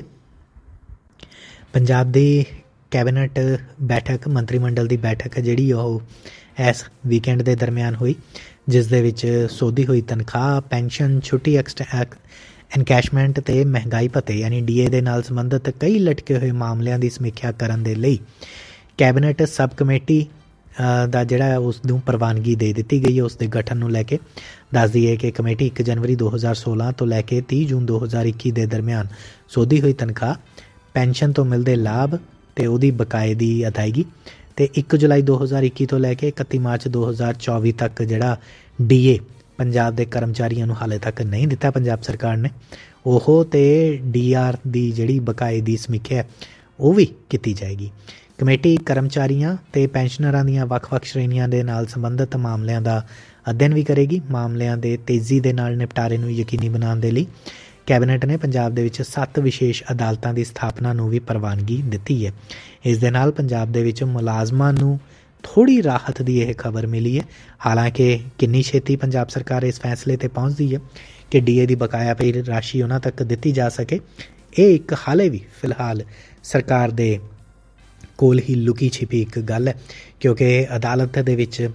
ਪੰਜਾਬ ਦੀ ਕੈਬਨਿਟ ਬੈਠਕ, ਮੰਤਰੀ ਮੰਡਲ ਦੀ ਬੈਠਕ ਜਿਹੜੀ ਉਹ ਇਸ ਵੀਕਐਂਡ ਦੇ ਦਰਮਿਆਨ ਹੋਈ, ਜਿਸ ਦੇ ਵਿੱਚ ਸੋਧੀ ਹੋਈ ਤਨਖਾਹ, ਪੈਨਸ਼ਨ, ਛੁੱਟੀ, ਐਨਕੈਸ਼ਮੈਂਟ ਅਤੇ ਮਹਿੰਗਾਈ ਭੱਤੇ ਯਾਨੀ ਡੀ ਏ ਦੇ ਨਾਲ ਸੰਬੰਧਿਤ ਕਈ ਲਟਕੇ ਹੋਏ ਮਾਮਲਿਆਂ ਦੀ ਸਮੀਖਿਆ ਕਰਨ ਦੇ ਲਈ ਕੈਬਨਿਟ ਸਬ ਕਮੇਟੀ ਦਾ ਜਿਹੜਾ ਉਸ ਨੂੰ ਪ੍ਰਵਾਨਗੀ ਦੇ ਦਿੱਤੀ ਗਈ ਹੈ। ਉਸ ਦੇ ਗਠਨ ਨੂੰ ਲੈ ਕੇ ਦੱਸ ਦਈਏ ਕਿ ਕਮੇਟੀ ਇੱਕ ਜਨਵਰੀ ਦੋ ਹਜ਼ਾਰ ਸੋਲਾਂ ਤੋਂ ਲੈ ਕੇ ਤੀਹ ਜੂਨ ਦੋ ਹਜ਼ਾਰ ਇੱਕੀ ਦੇ ਦਰਮਿਆਨ ਸੋਧੀ ਹੋਈ ਤਨਖਾਹ, ਪੈਨਸ਼ਨ ਤੋਂ ਮਿਲਦੇ ਲਾਭ ਅਤੇ ਉਹਦੀ ਬਕਾਏ ਦੀ ਅਦਾਇਗੀ ਅਤੇ ਇੱਕ ਜੁਲਾਈ ਦੋ ਹਜ਼ਾਰ ਇੱਕੀ ਤੋਂ ਲੈ ਕੇ ਇਕੱਤੀ ਮਾਰਚ ਦੋ ਹਜ਼ਾਰ ਚੌਵੀ ਤੱਕ ਜਿਹੜਾ ਡੀ ਏ ਪੰਜਾਬ ਦੇ ਕਰਮਚਾਰੀਆਂ ਨੂੰ ਹਾਲੇ ਤੱਕ ਨਹੀਂ ਦਿੱਤਾ ਪੰਜਾਬ ਸਰਕਾਰ ਨੇ, ਉਹ ਅਤੇ ਡੀ ਆਰ ਦੀ ਜਿਹੜੀ ਬਕਾਏ ਦੀ ਸਮੀਖਿਆ ਉਹ ਵੀ ਕੀਤੀ ਜਾਏਗੀ। ਕਮੇਟੀ ਕਰਮਚਾਰੀਆਂ ਅਤੇ ਪੈਨਸ਼ਨਰਾਂ ਦੀਆਂ ਵੱਖ-ਵੱਖ ਸ਼੍ਰੇਣੀਆਂ ਦੇ ਨਾਲ ਸੰਬੰਧਿਤ ਮਾਮਲਿਆਂ ਦਾ ਅਧਿਐਨ ਵੀ ਕਰੇਗੀ। ਮਾਮਲਿਆਂ ਦੇ ਤੇਜ਼ੀ ਦੇ ਨਾਲ ਨਿਪਟਾਰੇ ਨੂੰ ਯਕੀਨੀ ਬਣਾਉਣ ਦੇ ਲਈ ਕੈਬਨਿਟ ਨੇ ਪੰਜਾਬ ਦੇ ਵਿੱਚ ਸੱਤ ਵਿਸ਼ੇਸ਼ ਅਦਾਲਤਾਂ ਦੀ ਸਥਾਪਨਾ ਨੂੰ ਵੀ ਪ੍ਰਵਾਨਗੀ ਦਿੱਤੀ ਹੈ। ਇਸ ਦੇ ਨਾਲ ਪੰਜਾਬ ਦੇ ਵਿੱਚ ਮੁਲਾਜ਼ਮਾਂ ਨੂੰ ਥੋੜ੍ਹੀ ਰਾਹਤ ਦੀ ਇਹ ਖਬਰ ਮਿਲੀ ਹੈ। ਹਾਲਾਂਕਿ ਕਿੰਨੀ ਛੇਤੀ ਪੰਜਾਬ ਸਰਕਾਰ ਇਸ ਫੈਸਲੇ 'ਤੇ ਪਹੁੰਚਦੀ ਹੈ ਕਿ ਡੀ ਏ ਦੀ ਬਕਾਇਆ ਪਈ ਰਾਸ਼ੀ ਉਹਨਾਂ ਤੱਕ ਦਿੱਤੀ ਜਾ ਸਕੇ, ਇਹ ਇੱਕ ਹਾਲੇ ਵੀ ਫਿਲਹਾਲ ਸਰਕਾਰ ਦੇ ਕੋਲ ਹੀ ਲੁਕੀ ਛਿਪੀ ਇੱਕ ਗੱਲ ਹੈ, ਕਿਉਂਕਿ ਅਦਾਲਤ ਦੇ ਵਿੱਚ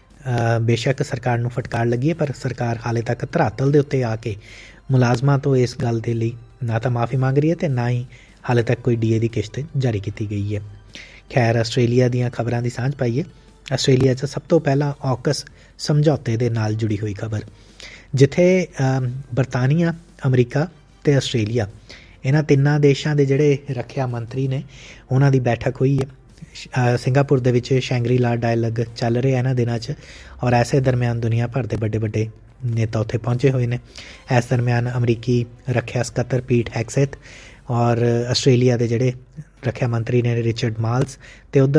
ਬੇਸ਼ੱਕ ਸਰਕਾਰ ਨੂੰ ਫਟਕਾਰ ਲੱਗੀ ਹੈ, ਪਰ ਸਰਕਾਰ ਹਾਲੇ ਤੱਕ ਧਰਾਤਲ ਦੇ ਉੱਤੇ ਆ ਕੇ ਮੁਲਾਜ਼ਮਾਂ ਤੋਂ ਇਸ ਗੱਲ ਦੇ ਲਈ ਨਾ ਤਾਂ ਮਾਫੀ ਮੰਗ ਰਹੀ ਹੈ ਅਤੇ ਨਾ ਹੀ ਹਾਲੇ ਤੱਕ ਕੋਈ ਡੀ ਏ ਦੀ ਕਿਸ਼ਤ ਜਾਰੀ ਕੀਤੀ ਗਈ ਹੈ। ਖੈਰ, ਆਸਟ੍ਰੇਲੀਆ ਦੀਆਂ ਖਬਰਾਂ ਦੀ ਸਾਂਝ ਪਾਈਏ। ਆਸਟ੍ਰੇਲੀਆ 'ਚ ਸਭ ਤੋਂ ਪਹਿਲਾਂ ਔਕਸ ਸਮਝੌਤੇ ਦੇ ਨਾਲ ਜੁੜੀ ਹੋਈ ਖਬਰ, ਜਿੱਥੇ ਬਰਤਾਨੀਆ, ਅਮਰੀਕਾ ਅਤੇ ਆਸਟ੍ਰੇਲੀਆ ਇਹਨਾਂ ਤਿੰਨਾਂ ਦੇਸ਼ਾਂ ਦੇ ਜਿਹੜੇ ਰੱਖਿਆ ਮੰਤਰੀ ਨੇ ਉਹਨਾਂ ਦੀ ਬੈਠਕ ਹੋਈ ਹੈ। ਸਿੰਗਾਪੁਰ ਦੇ ਵਿੱਚ ਸ਼ੈਂਗਰੀ ਲਾ ਡਾਇਲੌਗ ਚੱਲ ਰਿਹਾ ਇਹਨਾਂ ਦਿਨਾਂ 'ਚ, ਔਰ ਐਸੇ ਦਰਮਿਆਨ ਦੁਨੀਆ ਭਰ ਦੇ ਵੱਡੇ ਵੱਡੇ ਨੇਤਾ ਉੱਥੇ ਪਹੁੰਚੇ ਹੋਏ ਨੇ। ਇਸ ਦਰਮਿਆਨ ਅਮਰੀਕੀ ਰੱਖਿਆ ਸਕੱਤਰ ਪੀਟ ਹੈਗਸੈਥ ਔਰ ਆਸਟ੍ਰੇਲੀਆ ਦੇ ਜਿਹੜੇ ਰੱਖਿਆ ਮੰਤਰੀ ਨੇ ਰਿਚਰਡ ਮਾਲਸ, ਅਤੇ ਉੱਧਰ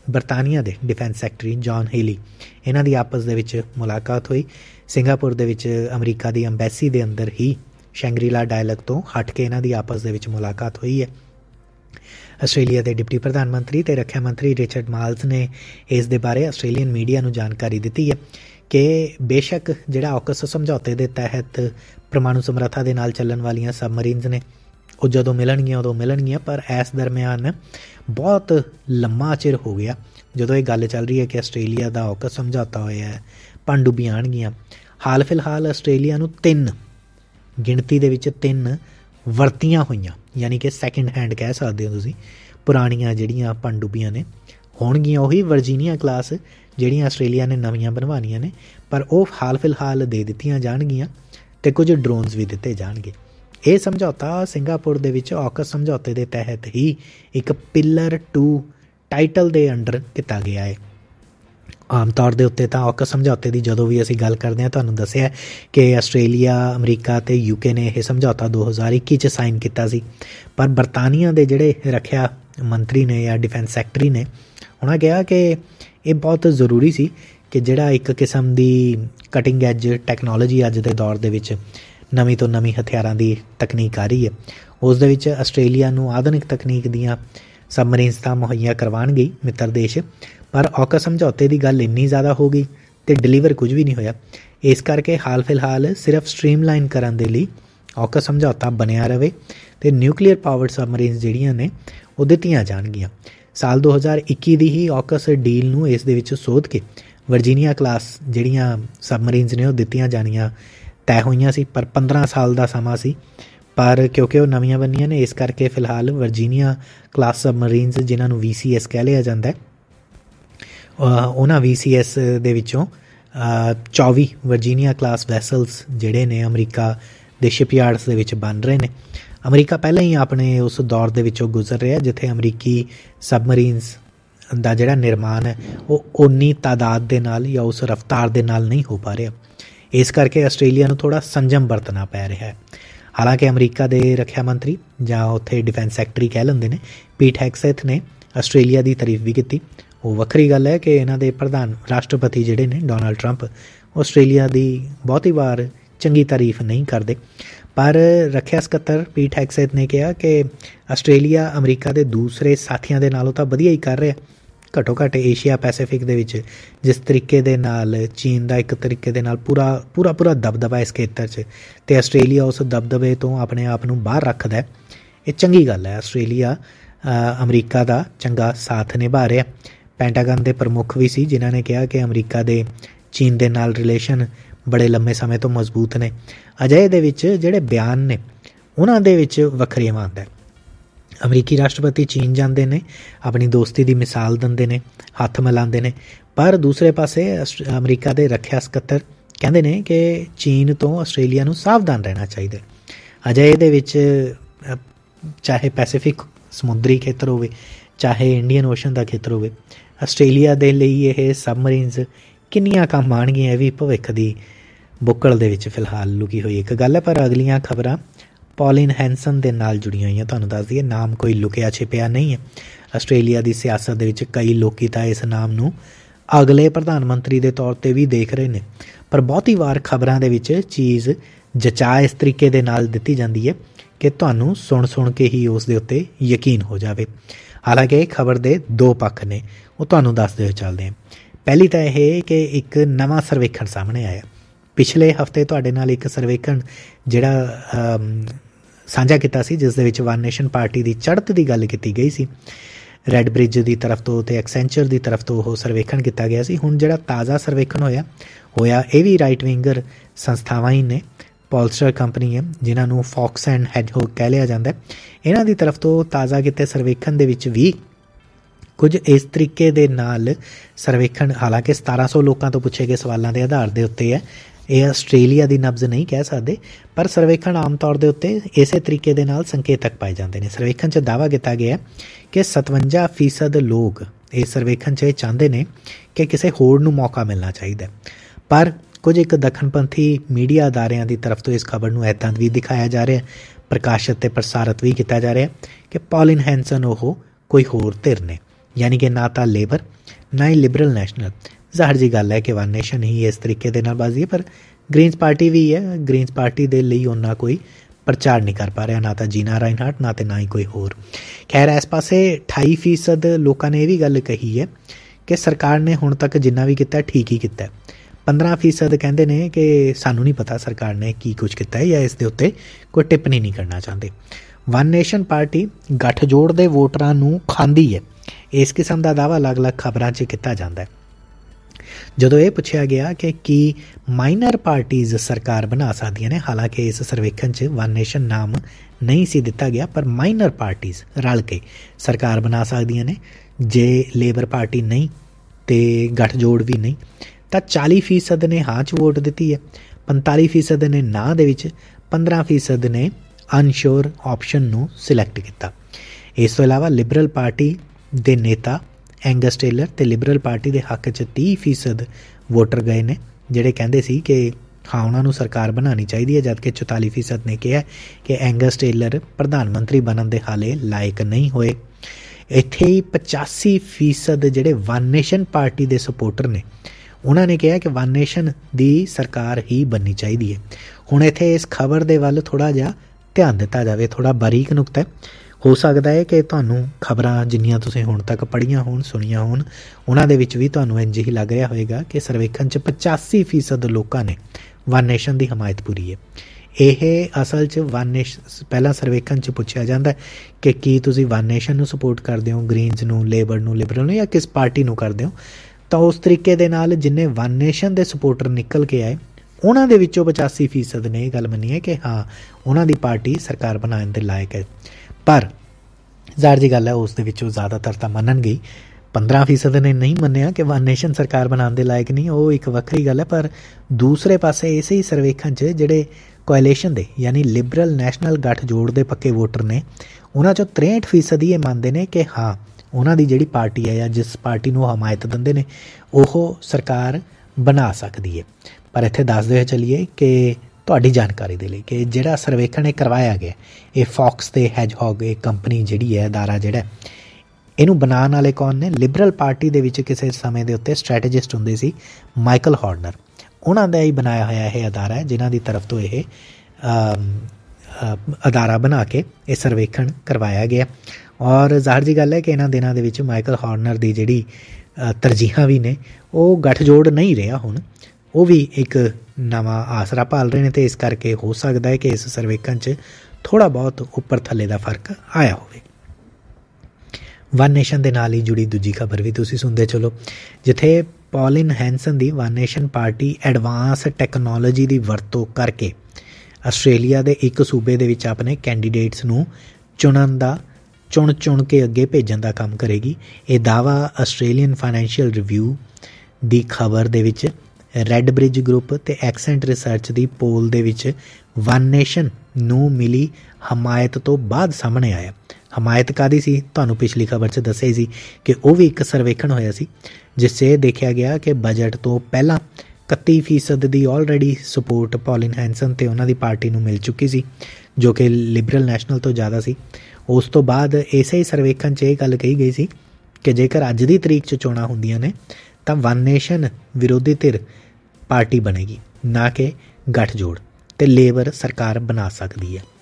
ਬਰਤਾਨੀਆ ਦੇ ਡਿਫੈਂਸ ਸੈਕਟਰੀ ਜੌਨ ਹੇਲੀ, ਇਹਨਾਂ ਦੀ ਆਪਸ ਦੇ ਵਿੱਚ ਮੁਲਾਕਾਤ ਹੋਈ। ਸਿੰਗਾਪੁਰ ਦੇ ਵਿੱਚ ਅਮਰੀਕਾ ਦੀ ਅੰਬੈਸੀ ਦੇ ਅੰਦਰ ਹੀ ਸ਼ੈਂਗਰੀਲਾ ਡਾਇਲੌਗ ਤੋਂ ਹਟ ਕੇ ਇਹਨਾਂ ਦੀ ਆਪਸ ਦੇ ਵਿੱਚ ਮੁਲਾਕਾਤ ਹੋਈ ਹੈ। ਆਸਟ੍ਰੇਲੀਆ ਦੇ ਡਿਪਟੀ ਪ੍ਰਧਾਨ ਮੰਤਰੀ ਅਤੇ ਰੱਖਿਆ ਮੰਤਰੀ ਰਿਚਰਡ ਮਾਲਸ ਨੇ ਇਸ ਦੇ ਬਾਰੇ ਆਸਟ੍ਰੇਲੀਅਨ ਮੀਡੀਆ ਨੂੰ ਜਾਣਕਾਰੀ ਦਿੱਤੀ ਹੈ ਕਿ ਬੇਸ਼ੱਕ ਜਿਹੜਾ ਔਕਸ ਸਮਝੌਤੇ ਦੇ ਤਹਿਤ ਪਰਮਾਣੂ ਸਮਰੱਥਾ ਦੇ ਨਾਲ ਚੱਲਣ ਵਾਲੀਆਂ ਸਬਮਰੀਨਸ ਨੇ ਉਹ ਜਦੋਂ ਮਿਲਣਗੀਆਂ ਉਦੋਂ ਮਿਲਣਗੀਆਂ, ਪਰ ਇਸ ਦਰਮਿਆਨ ਬਹੁਤ ਲੰਮਾ ਚਿਰ ਹੋ ਗਿਆ ਜਦੋਂ ਇਹ ਗੱਲ ਚੱਲ ਰਹੀ ਹੈ ਕਿ ਆਸਟ੍ਰੇਲੀਆ ਦਾ ਔਕਸ ਸਮਝੌਤਾ ਹੋਇਆ ਹੈ, ਪਣਡੁੱਬੀਆਂ ਆਉਣਗੀਆਂ। ਹਾਲ ਫਿਲਹਾਲ ਆਸਟ੍ਰੇਲੀਆ ਨੂੰ ਤਿੰਨ ਗਿਣਤੀ ਦੇ ਵਿੱਚ ਤਿੰਨ ਵਰਤੀਆਂ ਹੋਈਆਂ, ਯਾਨੀ ਕਿ ਸੈਕਿੰਡ ਹੈਂਡ ਕਹਿ ਸਕਦੇ ਹੋ ਤੁਸੀਂ, ਪੁਰਾਣੀਆਂ ਜਿਹੜੀਆਂ ਪਣਡੁੱਬੀਆਂ ਨੇ ਹੋਣਗੀਆਂ ਉਹੀ ਵਰਜੀਨੀਆ ਕਲਾਸ ਜਿਹੜੀਆਂ ਆਸਟ੍ਰੇਲੀਆ ਨੇ ਨਵੀਆਂ ਬਣਵਾਉਣੀਆਂ ਨੇ, ਪਰ ਉਹ ਹਾਲ ਫਿਲਹਾਲ ਦੇ ਦਿੱਤੀਆਂ ਜਾਣਗੀਆਂ ਅਤੇ ਕੁਝ ਡਰੋਨਸ ਵੀ ਦਿੱਤੇ ਜਾਣਗੇ। ਇਹ ਸਮਝੌਤਾ ਸਿੰਗਾਪੁਰ ਦੇ ਵਿੱਚ ਔਕਸ ਸਮਝੌਤੇ ਦੇ ਤਹਿਤ ਹੀ ਇੱਕ ਪਿਲਰ ਟੂ ਟਾਈਟਲ ਦੇ ਅੰਡਰ ਕੀਤਾ ਗਿਆ ਹੈ। ਆਮ ਤੌਰ ਦੇ ਉੱਤੇ ਤਾਂ ਔਕਸ ਸਮਝੌਤੇ ਦੀ ਜਦੋਂ ਵੀ ਅਸੀਂ ਗੱਲ ਕਰਦੇ ਹਾਂ ਤੁਹਾਨੂੰ ਦੱਸਿਆ ਕਿ ਆਸਟ੍ਰੇਲੀਆ, ਅਮਰੀਕਾ ਅਤੇ ਯੂਕੇ ਨੇ ਇਹ ਸਮਝੌਤਾ ਦੋ ਹਜ਼ਾਰ ਇੱਕੀ 'ਚ ਸਾਈਨ ਕੀਤਾ ਸੀ, ਪਰ ਬਰਤਾਨੀਆ ਦੇ ਜਿਹੜੇ ਰੱਖਿਆ ਮੰਤਰੀ ਨੇ ਜਾਂ ਡਿਫੈਂਸ ਸੈਕਟਰੀ ਨੇ ਉਹਨਾਂ ਕਿਹਾ ਕਿ ਇਹ ਬਹੁਤ ਜ਼ਰੂਰੀ ਸੀ ਕਿ ਜਿਹੜਾ ਇੱਕ ਕਿਸਮ ਦੀ ਕਟਿੰਗ ਐਜ ਟੈਕਨੋਲੋਜੀ ਅੱਜ ਦੇ ਦੌਰ ਦੇ ਵਿੱਚ ਨਵੀਂ ਤੋਂ ਨਵੀਂ ਹਥਿਆਰਾਂ ਦੀ ਤਕਨੀਕ ਆ ਰਹੀ ਹੈ, ਉਸ ਦੇ ਵਿੱਚ ਆਸਟ੍ਰੇਲੀਆ ਨੂੰ ਆਧੁਨਿਕ ਤਕਨੀਕ ਦੀਆਂ ਸਬਮਰੀਨਸ ਤਾਂ ਮੁਹੱਈਆ ਕਰਵਾਉਣਗੇ ਮਿੱਤਰ ਦੇਸ਼, ਪਰ ਔਕਸ ਸਮਝੌਤੇ ਦੀ ਗੱਲ ਇੰਨੀ ਜ਼ਿਆਦਾ ਹੋ ਗਈ ਅਤੇ ਡਿਲੀਵਰ ਕੁਝ ਵੀ ਨਹੀਂ ਹੋਇਆ। ਇਸ ਕਰਕੇ ਹਾਲ ਫਿਲਹਾਲ ਸਿਰਫ ਸਟਰੀਮਲਾਈਨ ਕਰਨ ਦੇ ਲਈ ਔਕਸ ਸਮਝੌਤਾ ਬਣਿਆ ਰਹੇ ਅਤੇ ਨਿਊਕਲੀਅਰ ਪਾਵਰਡ ਸਬਮਰੀਨਸ ਜਿਹੜੀਆਂ ਨੇ ਉਹ ਦਿੱਤੀਆਂ ਜਾਣਗੀਆਂ। ਸਾਲ ਦੋ ਹਜ਼ਾਰ ਇੱਕੀ ਦੀ ਹੀ ਔਕਸ ਡੀਲ ਨੂੰ ਇਸ ਦੇ ਵਿੱਚ ਸੋਧ ਕੇ ਵਰਜੀਨੀਆ ਕਲਾਸ ਜਿਹੜੀਆਂ ਸਬਮਰੀਨਸ ਨੇ ਉਹ ਦਿੱਤੀਆਂ ਜਾਣੀਆਂ ਤੈਅ ਹੋਈਆਂ ਸੀ, ਪਰ ਪੰਦਰਾਂ ਸਾਲ ਦਾ ਸਮਾਂ ਸੀ, ਪਰ ਕਿਉਂਕਿ ਉਹ ਨਵੀਆਂ ਬਣੀਆਂ ਨੇ ਇਸ ਕਰਕੇ ਫਿਲਹਾਲ ਵਰਜੀਨੀਆ ਕਲਾਸ ਸਬਮਰੀਨਸ ਜਿਨ੍ਹਾਂ ਨੂੰ ਵੀ ਸੀ ਐਸ ਕਹਿ ਲਿਆ ਜਾਂਦਾ, ਉਹਨਾਂ ਵੀ ਸੀ ਐਸ ਦੇ ਵਿੱਚੋਂ ਚੌਵੀ ਵਰਜੀਨੀਆ ਕਲਾਸ ਵੈਸਲਸ ਜਿਹੜੇ ਨੇ ਅਮਰੀਕਾ ਦੇ ਸ਼ਿਪਯਾਰਡਸ ਦੇ ਵਿੱਚ ਬਣ ਰਹੇ ਨੇ। ਅਮਰੀਕਾ ਪਹਿਲਾਂ ਹੀ ਆਪਣੇ ਉਸ ਦੌਰ ਦੇ ਵਿੱਚੋਂ ਗੁਜ਼ਰ ਰਿਹਾ ਜਿੱਥੇ ਅਮਰੀਕੀ ਸਬਮਰੀਨਸ ਦਾ ਜਿਹੜਾ ਨਿਰਮਾਣ ਹੈ ਉਹ ਓਨੀ ਤਾਦਾਦ ਦੇ ਨਾਲ ਜਾਂ ਉਸ ਰਫਤਾਰ ਦੇ ਨਾਲ ਨਹੀਂ ਹੋ ਪਾ ਰਿਹਾ, ਇਸ ਕਰਕੇ ਆਸਟ੍ਰੇਲੀਆ ਨੂੰ ਥੋੜ੍ਹਾ ਸੰਜਮ ਵਰਤਣਾ ਪੈ ਰਿਹਾ ਹੈ। ਹਾਲਾਂਕਿ ਅਮਰੀਕਾ ਦੇ ਰੱਖਿਆ ਮੰਤਰੀ ਜਾਂ ਉੱਥੇ ਡਿਫੈਂਸ ਸੈਕਟਰੀ ਕਹਿ ਲੈਂਦੇ ਨੇ ਪੀਟ ਹੈਗਸੈਥ ਨੇ ਆਸਟ੍ਰੇਲੀਆ ਦੀ ਤਾਰੀਫ ਵੀ ਕੀਤੀ। ਉਹ ਵੱਖਰੀ ਗੱਲ ਹੈ ਕਿ ਇਹਨਾਂ ਦੇ ਪ੍ਰਧਾਨ ਰਾਸ਼ਟਰਪਤੀ ਜਿਹੜੇ ਨੇ ਡੋਨਾਲਡ ਟਰੰਪ ਆਸਟ੍ਰੇਲੀਆ ਦੀ ਬਹੁਤੀ ਵਾਰ ਚੰਗੀ ਤਾਰੀਫ ਨਹੀਂ ਕਰਦੇ, ਪਰ ਰੱਖਿਆ ਸਕੱਤਰ ਪੀਟ ਹੈਗਸੈਥ ਨੇ ਕਿਹਾ ਕਿ ਆਸਟ੍ਰੇਲੀਆ ਅਮਰੀਕਾ ਦੇ ਦੂਸਰੇ ਸਾਥੀਆਂ ਦੇ ਨਾਲੋਂ ਤਾਂ ਵਧੀਆ ਹੀ ਕਰ ਰਿਹਾ। ਘੱਟੋ ਘੱਟ ਏਸ਼ੀਆ ਪੈਸੀਫਿਕ ਦੇ ਵਿੱਚ ਜਿਸ ਤਰੀਕੇ ਦੇ ਨਾਲ ਚੀਨ ਦਾ ਇੱਕ ਤਰੀਕੇ ਦੇ ਨਾਲ ਪੂਰਾ ਪੂਰਾ ਪੂਰਾ ਦਬਦਬਾ ਇਸ ਖੇਤਰ 'ਚ, ਅਤੇ ਆਸਟ੍ਰੇਲੀਆ ਉਸ ਦਬਦਬੇ ਤੋਂ ਆਪਣੇ ਆਪ ਨੂੰ ਬਾਹਰ ਰੱਖਦਾ ਹੈ, ਇਹ ਚੰਗੀ ਗੱਲ ਹੈ। ਆਸਟ੍ਰੇਲੀਆ ਅਮਰੀਕਾ ਦਾ ਚੰਗਾ ਸਾਥ ਨਿਭਾ ਰਿਹਾ। ਪੈਂਟਾਗਨ ਦੇ ਪ੍ਰਮੁੱਖ ਵੀ ਸੀ ਜਿਨ੍ਹਾਂ ਨੇ ਕਿਹਾ ਕਿ ਅਮਰੀਕਾ ਦੇ ਚੀਨ ਦੇ ਨਾਲ ਰਿਲੇਸ਼ਨ ਬੜੇ ਲੰਮੇ ਸਮੇਂ ਤੋਂ ਮਜ਼ਬੂਤ ਨੇ। ਅਜਿਹੇ ਦੇ ਵਿੱਚ ਜਿਹੜੇ ਬਿਆਨ ਨੇ ਉਹਨਾਂ ਦੇ ਵਿੱਚ ਵੱਖਰੀਆਂ ਆਉਂਦਾ। ਅਮਰੀਕੀ ਰਾਸ਼ਟਰਪਤੀ ਚੀਨ ਜਾਂਦੇ ਨੇ, ਆਪਣੀ ਦੋਸਤੀ ਦੀ ਮਿਸਾਲ ਦਿੰਦੇ ਨੇ, ਹੱਥ ਮਿਲਾਉਂਦੇ ਨੇ, ਪਰ ਦੂਸਰੇ ਪਾਸੇ ਅਮਰੀਕਾ ਦੇ ਰੱਖਿਆ ਸਕੱਤਰ ਕਹਿੰਦੇ ਨੇ ਕਿ ਚੀਨ ਤੋਂ ਆਸਟ੍ਰੇਲੀਆ ਨੂੰ ਸਾਵਧਾਨ ਰਹਿਣਾ ਚਾਹੀਦਾ। ਅਜਿਹੇ ਦੇ ਵਿੱਚ ਚਾਹੇ ਪੈਸੀਫਿਕ ਸਮੁੰਦਰੀ ਖੇਤਰ ਹੋਵੇ ਚਾਹੇ ਇੰਡੀਅਨ ਓਸ਼ਨ ਦਾ ਖੇਤਰ ਹੋਵੇ, ਆਸਟ੍ਰੇਲੀਆ ਦੇ ਲਈ ਇਹ ਸਬਮਰੀਨਸ ਕਿੰਨੀਆਂ ਕੰਮ ਆਉਣਗੀਆਂ ਇਹ ਵੀ ਭਵਿੱਖ ਦੀ ਬੁੱਕਲ ਦੇ ਵਿੱਚ ਫਿਲਹਾਲ ਲੁਕੀ ਹੋਈ ਇੱਕ ਗੱਲ ਹੈ। ਪਰ ਅਗਲੀਆਂ ਖਬਰਾਂ ਪੌਲਿਨ ਹੈਂਸਨ ਦੇ ਨਾਲ ਜੁੜੀਆਂ ਹੋਈਆਂ। ਤੁਹਾਨੂੰ ਦੱਸ ਦਈਏ ਨਾਮ ਕੋਈ ਲੁਕਿਆ ਛਿਪਿਆ ਨਹੀਂ ਹੈ। ਆਸਟ੍ਰੇਲੀਆ ਦੀ ਸਿਆਸਤ ਦੇ ਵਿੱਚ ਕਈ ਲੋਕੀ ਤਾਂ ਇਸ ਨਾਮ ਨੂੰ ਅਗਲੇ ਪ੍ਰਧਾਨ ਮੰਤਰੀ ਦੇ ਤੌਰ 'ਤੇ ਵੀ ਦੇਖ ਰਹੇ ਨੇ, ਪਰ ਬਹੁਤੀ ਵਾਰ ਖਬਰਾਂ ਦੇ ਵਿੱਚ ਚੀਜ਼ ਜਚਾ ਇਸ ਤਰੀਕੇ ਦੇ ਨਾਲ ਦਿੱਤੀ ਜਾਂਦੀ ਹੈ ਕਿ ਤੁਹਾਨੂੰ ਸੁਣ ਸੁਣ ਕੇ ਹੀ ਉਸ ਦੇ ਉੱਤੇ ਯਕੀਨ ਹੋ ਜਾਵੇ। ਹਾਲਾਂਕਿ ਖਬਰ ਦੇ ਦੋ ਪੱਖ ਨੇ, ਉਹ ਤੁਹਾਨੂੰ ਦੱਸਦੇ ਹੋਏ ਚੱਲਦੇ ਹਾਂ। ਪਹਿਲੀ ਤਾਂ ਇਹ ਕਿ ਇੱਕ ਨਵਾਂ ਸਰਵੇਖਣ ਸਾਹਮਣੇ ਆਇਆ। ਪਿਛਲੇ ਹਫ਼ਤੇ ਤੁਹਾਡੇ ਨਾਲ ਇੱਕ ਸਰਵੇਖਣ ਜਿਹੜਾ ਸਾਂਝਾ ਕੀਤਾ ਸੀ ਜਿਸ ਦੇ ਵਿੱਚ ਵਨ ਨੇਸ਼ਨ ਪਾਰਟੀ ਦੀ ਚੜ੍ਹਤ ਦੀ ਗੱਲ ਕੀਤੀ ਗਈ ਸੀ। ਰੈੱਡ ਬ੍ਰਿਜ ਦੀ ਤਰਫ ਤੋਂ ਅਤੇ ਐਕਸੈਂਚਰ ਦੀ ਤਰਫ ਤੋਂ ਉਹ ਸਰਵੇਖਣ ਕੀਤਾ ਗਿਆ ਸੀ। ਹੁਣ ਜਿਹੜਾ ਤਾਜ਼ਾ ਸਰਵੇਖਣ ਹੋਇਆ ਹੋਇਆ ਇਹ ਵੀ ਰਾਈਟ ਵਿੰਗਰ ਸੰਸਥਾਵਾਂ ਹੀ ਨੇ, ਪੋਲਸਟਰ ਕੰਪਨੀ ਹੈ ਜਿਨ੍ਹਾਂ ਨੂੰ ਫੌਕਸ ਐਂਡ ਹੈਡਹੋਗ ਕਹਿ ਲਿਆ ਜਾਂਦਾ। ਇਹਨਾਂ ਦੀ ਤਰਫ ਤੋਂ ਤਾਜ਼ਾ ਕੀਤੇ ਸਰਵੇਖਣ ਦੇ ਵਿੱਚ ਵੀ ਕੁਝ ਇਸ ਤਰੀਕੇ ਦੇ ਨਾਲ ਸਰਵੇਖਣ, ਹਾਲਾਂਕਿ ਸਤਾਰਾਂ ਸੌ ਲੋਕਾਂ ਤੋਂ ਪੁੱਛੇ ਗਏ ਸਵਾਲਾਂ ਦੇ ਆਧਾਰ ਦੇ ਉੱਤੇ ਹੈ, ਇਹ ਆਸਟ੍ਰੇਲੀਆ ਦੀ ਨਬਜ਼ ਨਹੀਂ ਕਹਿ ਸਕਦੇ, ਪਰ ਸਰਵੇਖਣ ਆਮ ਤੌਰ ਦੇ ਉੱਤੇ ਇਸੇ ਤਰੀਕੇ ਦੇ ਨਾਲ ਸੰਕੇਤਕ ਪਾਏ ਜਾਂਦੇ ਨੇ। ਸਰਵੇਖਣ 'ਚ ਦਾਅਵਾ ਕੀਤਾ ਗਿਆ ਕਿ ਸਤਵੰਜਾ ਫੀਸਦ ਲੋਕ ਇਸ ਸਰਵੇਖਣ 'ਚ ਇਹ ਚਾਹੁੰਦੇ ਨੇ ਕਿ ਕਿਸੇ ਹੋਰ ਨੂੰ ਮੌਕਾ ਮਿਲਣਾ ਚਾਹੀਦਾ, ਪਰ ਕੁਝ ਇੱਕ ਦੱਖਣਪੰਥੀ ਮੀਡੀਆ ਅਦਾਰਿਆਂ ਦੀ ਤਰਫ ਤੋਂ ਇਸ ਖਬਰ ਨੂੰ ਇੱਦਾਂ ਵੀ ਦਿਖਾਇਆ ਜਾ ਰਿਹਾ, ਪ੍ਰਕਾਸ਼ਿਤ ਅਤੇ ਪ੍ਰਸਾਰਿਤ ਵੀ ਕੀਤਾ ਜਾ ਰਿਹਾ ਕਿ ਪੌਲਿਨ ਹੈਂਸਨ ਉਹ ਕੋਈ ਹੋਰ ਧਿਰ ਨੇ। यानी कि ना तो लेबर ना ही लिबरल नैशनल। ਜ਼ਾਹਰ ਜੀ ਗੱਲ ਹੈ ਕਿ ਵਨ ਨੇਸ਼ਨ ਹੀ ਇਸ ਤਰੀਕੇ ਦੇ ਨਾਲ ਬਾਜ਼ੀ ਹੈ, ਪਰ ਗ੍ਰੀਨਸ ਪਾਰਟੀ ਵੀ ਹੈ। ਗ੍ਰੀਨਸ ਪਾਰਟੀ ਦੇ ਲਈ ਉਹਨਾਂ ਕੋਈ ਪ੍ਰਚਾਰ ਨਹੀਂ ਕਰ ਪਾ ਰਿਹਾ, ਨਾ ਤਾਂ ਜੀਨਾ ਰਾਇਨਹਾਰਟ ਨਾ ਤੇ ਨਾ ਹੀ ਕੋਈ ਹੋਰ। ਖੈਰ ਇਸ ਪਾਸੇ ਅਠਾਈ ਫੀਸਦ ਲੋਕਾਂ ਨੇ ਇਹ ਵੀ ਗੱਲ ਕਹੀ ਹੈ ਕਿ ਸਰਕਾਰ ਨੇ ਹੁਣ ਤੱਕ ਜਿੰਨਾ ਵੀ ਕੀਤਾ ਠੀਕ ਹੀ ਕੀਤਾ। ਪੰਦਰਾਂ ਫੀਸਦ ਕਹਿੰਦੇ ਨੇ ਕਿ ਸਾਨੂੰ ਨਹੀਂ ਪਤਾ ਸਰਕਾਰ ਨੇ ਕੀ ਕੁਝ ਕੀਤਾ ਹੈ ਜਾਂ ਇਸ ਦੇ ਉੱਤੇ ਕੋਈ ਟਿੱਪਣੀ ਨਹੀਂ ਕਰਨਾ ਚਾਹੁੰਦੇ। ਵਨ ਨੇਸ਼ਨ ਪਾਰਟੀ ਗੱਠਜੋੜ ਦੇ ਵੋਟਰਾਂ ਨੂੰ ਖਾਂਦੀ ਹੈ, ਇਸ ਕਿਸਮ ਦਾ ਦਾਅਵਾ ਅਲੱਗ-ਅਲੱਗ ਖਬਰਾਂ 'ਚ ਕੀਤਾ ਜਾਂਦਾ ਹੈ। ਜਦੋਂ ਇਹ ਪੁੱਛਿਆ ਗਿਆ ਕਿ ਕੀ ਮਾਈਨਰ ਪਾਰਟੀਜ਼ ਸਰਕਾਰ ਬਣਾ ਸਕਦੀਆਂ ਨੇ, ਹਾਲਾਂਕਿ ਇਸ ਸਰਵੇਖਣ 'ਚ ਵਨ ਨੇਸ਼ਨ ਨਾਮ ਨਹੀਂ ਸੀ ਦਿੱਤਾ ਗਿਆ, ਪਰ ਮਾਈਨਰ ਪਾਰਟੀਜ਼ ਰਲ ਕੇ ਸਰਕਾਰ ਬਣਾ ਸਕਦੀਆਂ ਨੇ ਜੇ ਲੇਬਰ ਪਾਰਟੀ ਨਹੀਂ ਤੇ ਗੱਠਜੋੜ ਵੀ ਨਹੀਂ। ਤਾਂ ਚਾਲੀ ਫੀਸਦ ਨੇ ਹਾਂ 'ਚ ਵੋਟ ਦਿੱਤੀ ਹੈ, ਪੰਤਾਲੀ ਫੀਸਦ ਨੇ ਨਾ ਦੇ ਵਿੱਚ, ਪੰਦਰਾਂ ਫੀਸਦ ਨੇ ਅਨਸ਼ੋਰ ਆਪਸ਼ਨ ਨੂੰ ਸਿਲੈਕਟ ਕੀਤਾ। ਇਸ ਤੋਂ ਇਲਾਵਾ ਲਿਬਰਲ ਪਾਰਟੀ ਦੇ ਨੇਤਾ ਐਂਗਸ ਟੇਲਰ ਤੇ ਲਿਬਰਲ ਪਾਰਟੀ ਦੇ ਹੱਕ 'ਚ ਤੀਹ ਫੀਸਦ ਵੋਟਰ ਗਏ ਨੇ ਜਿਹੜੇ ਕਹਿੰਦੇ ਸੀ ਕਿ ਹਾਂ ਉਹਨਾਂ ਨੂੰ ਸਰਕਾਰ ਬਣਾਉਣੀ ਚਾਹੀਦੀ ਹੈ, ਜਦਕਿ ਚੁਤਾਲੀ ਫੀਸਦ ਨੇ ਕਿਹਾ ਕਿ ਐਂਗਸ ਟੇਲਰ ਪ੍ਰਧਾਨ ਮੰਤਰੀ ਬਣਨ ਦੇ ਹਾਲੇ ਲਾਇਕ ਨਹੀਂ ਹੋਏ। ਇੱਥੇ ਹੀ ਪਚਾਸੀ ਫੀਸਦ ਜਿਹੜੇ ਵਨ ਨੇਸ਼ਨ ਪਾਰਟੀ ਦੇ ਸਪੋਰਟਰ ਨੇ ਉਹਨਾਂ ਨੇ ਕਿਹਾ ਕਿ ਵਨ ਨੇਸ਼ਨ ਦੀ ਸਰਕਾਰ ਹੀ ਬਣਨੀ ਚਾਹੀਦੀ ਹੈ। ਹੁਣ ਇੱਥੇ ਇਸ ਖਬਰ ਦੇ ਵੱਲ ਥੋੜ੍ਹਾ ਜਿਹਾ ਧਿਆਨ ਦਿੱਤਾ ਜਾਵੇ, ਥੋੜ੍ਹਾ ਬਾਰੀਕ ਨੁਕਤਾ। ਹੋ ਸਕਦਾ ਹੈ ਕਿ ਤੁਹਾਨੂੰ ਖਬਰਾਂ ਜਿੰਨੀਆਂ ਤੁਸੀਂ ਹੁਣ ਤੱਕ ਪੜ੍ਹੀਆਂ ਹੋਣ, ਸੁਣੀਆਂ ਹੋਣ, ਉਹਨਾਂ ਦੇ ਵਿੱਚ ਵੀ ਤੁਹਾਨੂੰ ਇੰਝ ਹੀ ਲੱਗ ਰਿਹਾ ਹੋਵੇਗਾ ਕਿ ਸਰਵੇਖਣ 'ਚ ਪਚਾਸੀ ਫੀਸਦ ਲੋਕਾਂ ਨੇ ਵਨ ਨੇਸ਼ਨ ਦੀ ਹਮਾਇਤ ਪੂਰੀ ਹੈ। ਇਹ ਅਸਲ 'ਚ ਵਨ ਨੇਸ਼ਨ ਪਹਿਲਾਂ ਸਰਵੇਖਣ 'ਚ ਪੁੱਛਿਆ ਜਾਂਦਾ ਕਿ ਕੀ ਤੁਸੀਂ ਵਨ ਨੇਸ਼ਨ ਨੂੰ ਸਪੋਰਟ ਕਰਦੇ ਹੋ, ਗ੍ਰੀਨਜ਼ ਨੂੰ, ਲੇਬਰ ਨੂੰ, ਲਿਬਰਲ ਨੂੰ, ਜਾਂ ਕਿਸ ਪਾਰਟੀ ਨੂੰ ਕਰਦੇ ਹੋ। ਤਾਂ ਉਸ ਤਰੀਕੇ ਦੇ ਨਾਲ ਜਿੰਨੇ ਵਨ ਨੇਸ਼ਨ ਦੇ ਸਪੋਰਟਰ ਨਿਕਲ ਕੇ ਆਏ ਉਹਨਾਂ ਦੇ ਵਿੱਚੋਂ ਪਚਾਸੀ ਫੀਸਦ ਨੇ ਇਹ ਗੱਲ ਮੰਨੀ ਹੈ ਕਿ ਹਾਂ ਉਹਨਾਂ ਦੀ ਪਾਰਟੀ ਸਰਕਾਰ ਬਣਾਉਣ ਦੇ ਲਾਇਕ ਹੈ। ਪਰ ਜ਼ਾਹਰ ਜੀ ਗੱਲ ਹੈ ਉਸ ਦੇ ਵਿੱਚੋਂ ਜ਼ਿਆਦਾਤਰ ਤਾਂ ਮੰਨਣਗੇ। ਪੰਦਰਾਂ ਫੀਸਦ ਨੇ ਨਹੀਂ ਮੰਨਿਆ ਕਿ ਵਨ ਨੇਸ਼ਨ ਸਰਕਾਰ ਬਣਾਉਣ ਦੇ ਲਾਇਕ ਨਹੀਂ, ਉਹ ਇੱਕ ਵੱਖਰੀ ਗੱਲ ਹੈ। ਪਰ ਦੂਸਰੇ ਪਾਸੇ ਇਸੇ ਹੀ ਸਰਵੇਖਣ 'ਚ ਜਿਹੜੇ ਕੋਐਲੀਸ਼ਨ ਦੇ ਯਾਨੀ ਲਿਬਰਲ ਨੈਸ਼ਨਲ ਗੱਠਜੋੜ ਦੇ ਪੱਕੇ ਵੋਟਰ ਨੇ ਉਹਨਾਂ 'ਚੋਂ ਤਰੇਂਹਠ ਫੀਸਦ ਹੀ ਇਹ ਮੰਨਦੇ ਨੇ ਕਿ ਹਾਂ ਉਹਨਾਂ ਦੀ ਜਿਹੜੀ ਪਾਰਟੀ ਹੈ ਜਾਂ ਜਿਸ ਪਾਰਟੀ ਨੂੰ ਉਹ ਹਮਾਇਤ ਦਿੰਦੇ ਨੇ ਉਹ ਸਰਕਾਰ ਬਣਾ ਸਕਦੀ ਹੈ। ਪਰ ਇੱਥੇ ਦੱਸਦੇ ਹੋਏ ਚੱਲੀਏ ਕਿ ਤੁਹਾਡੀ ਜਾਣਕਾਰੀ ਦੇ ਲਈ ਕਿ ਜਿਹੜਾ ਸਰਵੇਖਣ ਇਹ ਕਰਵਾਇਆ ਗਿਆ, ਇਹ ਫੌਕਸ ਤੇ ਹੈਜਹੌਗ ਇਹ ਕੰਪਨੀ ਜਿਹੜੀ ਹੈ, ਅਦਾਰਾ ਜਿਹੜਾ, ਇਹਨੂੰ ਬਣਾਉਣ ਵਾਲੇ ਕੌਣ ਨੇ? ਲਿਬਰਲ ਪਾਰਟੀ ਦੇ ਵਿੱਚ ਕਿਸੇ ਸਮੇਂ ਦੇ ਉੱਤੇ ਸਟ੍ਰੈਟੇਜਿਸਟ ਹੁੰਦੇ ਸੀ ਮਾਈਕਲ ਹੌਰਨਰ, ਉਹਨਾਂ ਦਾ ਹੀ ਬਣਾਇਆ ਹੋਇਆ ਇਹ ਅਦਾਰਾ ਹੈ ਜਿਨ੍ਹਾਂ ਦੀ ਤਰਫ ਤੋਂ ਇਹ ਅਦਾਰਾ ਬਣਾ ਕੇ ਇਹ ਸਰਵੇਖਣ ਕਰਵਾਇਆ ਗਿਆ। ਔਰ ਜ਼ਾਹਰ ਜੀ ਗੱਲ ਹੈ ਕਿ ਇਹਨਾਂ ਦਿਨਾਂ ਦੇ ਵਿੱਚ ਮਾਈਕਲ ਹੌਰਨਰ ਦੀ ਜਿਹੜੀ ਤਰਜੀਹਾਂ ਵੀ ਨੇ ਉਹ ਗੱਠਜੋੜ ਨਹੀਂ ਰਿਹਾ, ਹੁਣ ਉਹ ਵੀ ਇੱਕ ਨਵਾਂ ਆਸਰਾ ਭਾਲ ਰਹੇ ਨੇ ਅਤੇ ਇਸ ਕਰਕੇ ਹੋ ਸਕਦਾ ਹੈ ਕਿ ਇਸ ਸਰਵੇਖਣ 'ਚ ਥੋੜ੍ਹਾ ਬਹੁਤ ਉੱਪਰ ਥੱਲੇ ਦਾ ਫਰਕ ਆਇਆ ਹੋਵੇ। ਵਨ ਨੇਸ਼ਨ ਦੇ ਨਾਲ ਹੀ ਜੁੜੀ ਦੂਜੀ ਖਬਰ ਵੀ ਤੁਸੀਂ ਸੁਣਦੇ ਚਲੋ, ਜਿੱਥੇ ਪੌਲਿਨ ਹੈਂਸਨ ਦੀ one nation party advance technology ਦੀ ਵਰਤੋਂ ਕਰਕੇ ਆਸਟ੍ਰੇਲੀਆ ਦੇ ਇੱਕ ਸੂਬੇ ਦੇ ਵਿੱਚ ਆਪਣੇ ਕੈਂਡੀਡੇਟਸ ਨੂੰ ਚੁਣਨ ਦਾ ਚੁਣ ਚੁਣ ਕੇ ਅੱਗੇ ਭੇਜਣ ਦਾ ਕੰਮ ਕਰੇਗੀ। ਇਹ ਦਾਅਵਾ ਆਸਟ੍ਰੇਲੀਅਨ ਫਾਈਨੈਂਸ਼ੀਅਲ ਰਿਵਿਊ ਦੀ ਖਬਰ ਦੇ ਵਿੱਚ ਰੈੱਡ ਬ੍ਰਿਜ ਗਰੁੱਪ ਅਤੇ ਐਕਸੈਂਟ ਰਿਸਰਚ ਦੀ ਪੋਲ ਦੇ ਵਿੱਚ ਵਨ ਨੇਸ਼ਨ ਨੂੰ ਮਿਲੀ ਹਮਾਇਤ ਤੋਂ ਬਾਅਦ ਸਾਹਮਣੇ ਆਇਆ। ਹਮਾਇਤ ਕਾਹਦੀ ਸੀ? ਤੁਹਾਨੂੰ ਪਿਛਲੀ ਖਬਰ 'ਚ ਦੱਸਿਆ ਹੀ ਸੀ ਕਿ ਉਹ ਵੀ ਇੱਕ ਸਰਵੇਖਣ ਹੋਇਆ ਸੀ ਜਿਸ 'ਚ ਇਹ ਦੇਖਿਆ ਗਿਆ ਕਿ ਬਜਟ ਤੋਂ ਪਹਿਲਾਂ ਇਕੱਤੀ ਫੀਸਦ ਦੀ ਆਲਰੇਡੀ ਸਪੋਰਟ ਪੌਲਿਨ ਹੈਂਸਨ ਅਤੇ ਉਹਨਾਂ ਦੀ ਪਾਰਟੀ ਨੂੰ ਮਿਲ ਚੁੱਕੀ ਸੀ, ਜੋ ਕਿ ਲਿਬਰਲ ਨੈਸ਼ਨਲ ਤੋਂ ਜ਼ਿਆਦਾ ਸੀ। ਉਸ ਤੋਂ ਬਾਅਦ ਇਸੇ ਹੀ ਸਰਵੇਖਣ 'ਚ ਇਹ ਗੱਲ ਕਹੀ ਗਈ ਸੀ ਕਿ ਜੇਕਰ ਅੱਜ ਦੀ ਤਰੀਕ 'ਚ ਚੋਣਾਂ ਹੁੰਦੀਆਂ ਨੇ ਤਾਂ ਵਨ ਨੇਸ਼ਨ ਵਿਰੋਧੀ ਧਿਰ ਪਾਰਟੀ ਬਣੇਗੀ, ਨਾ ਕਿ ਗੱਠਜੋੜ, ਅਤੇ ਲੇਬਰ ਸਰਕਾਰ ਬਣਾ ਸਕਦੀ ਹੈ।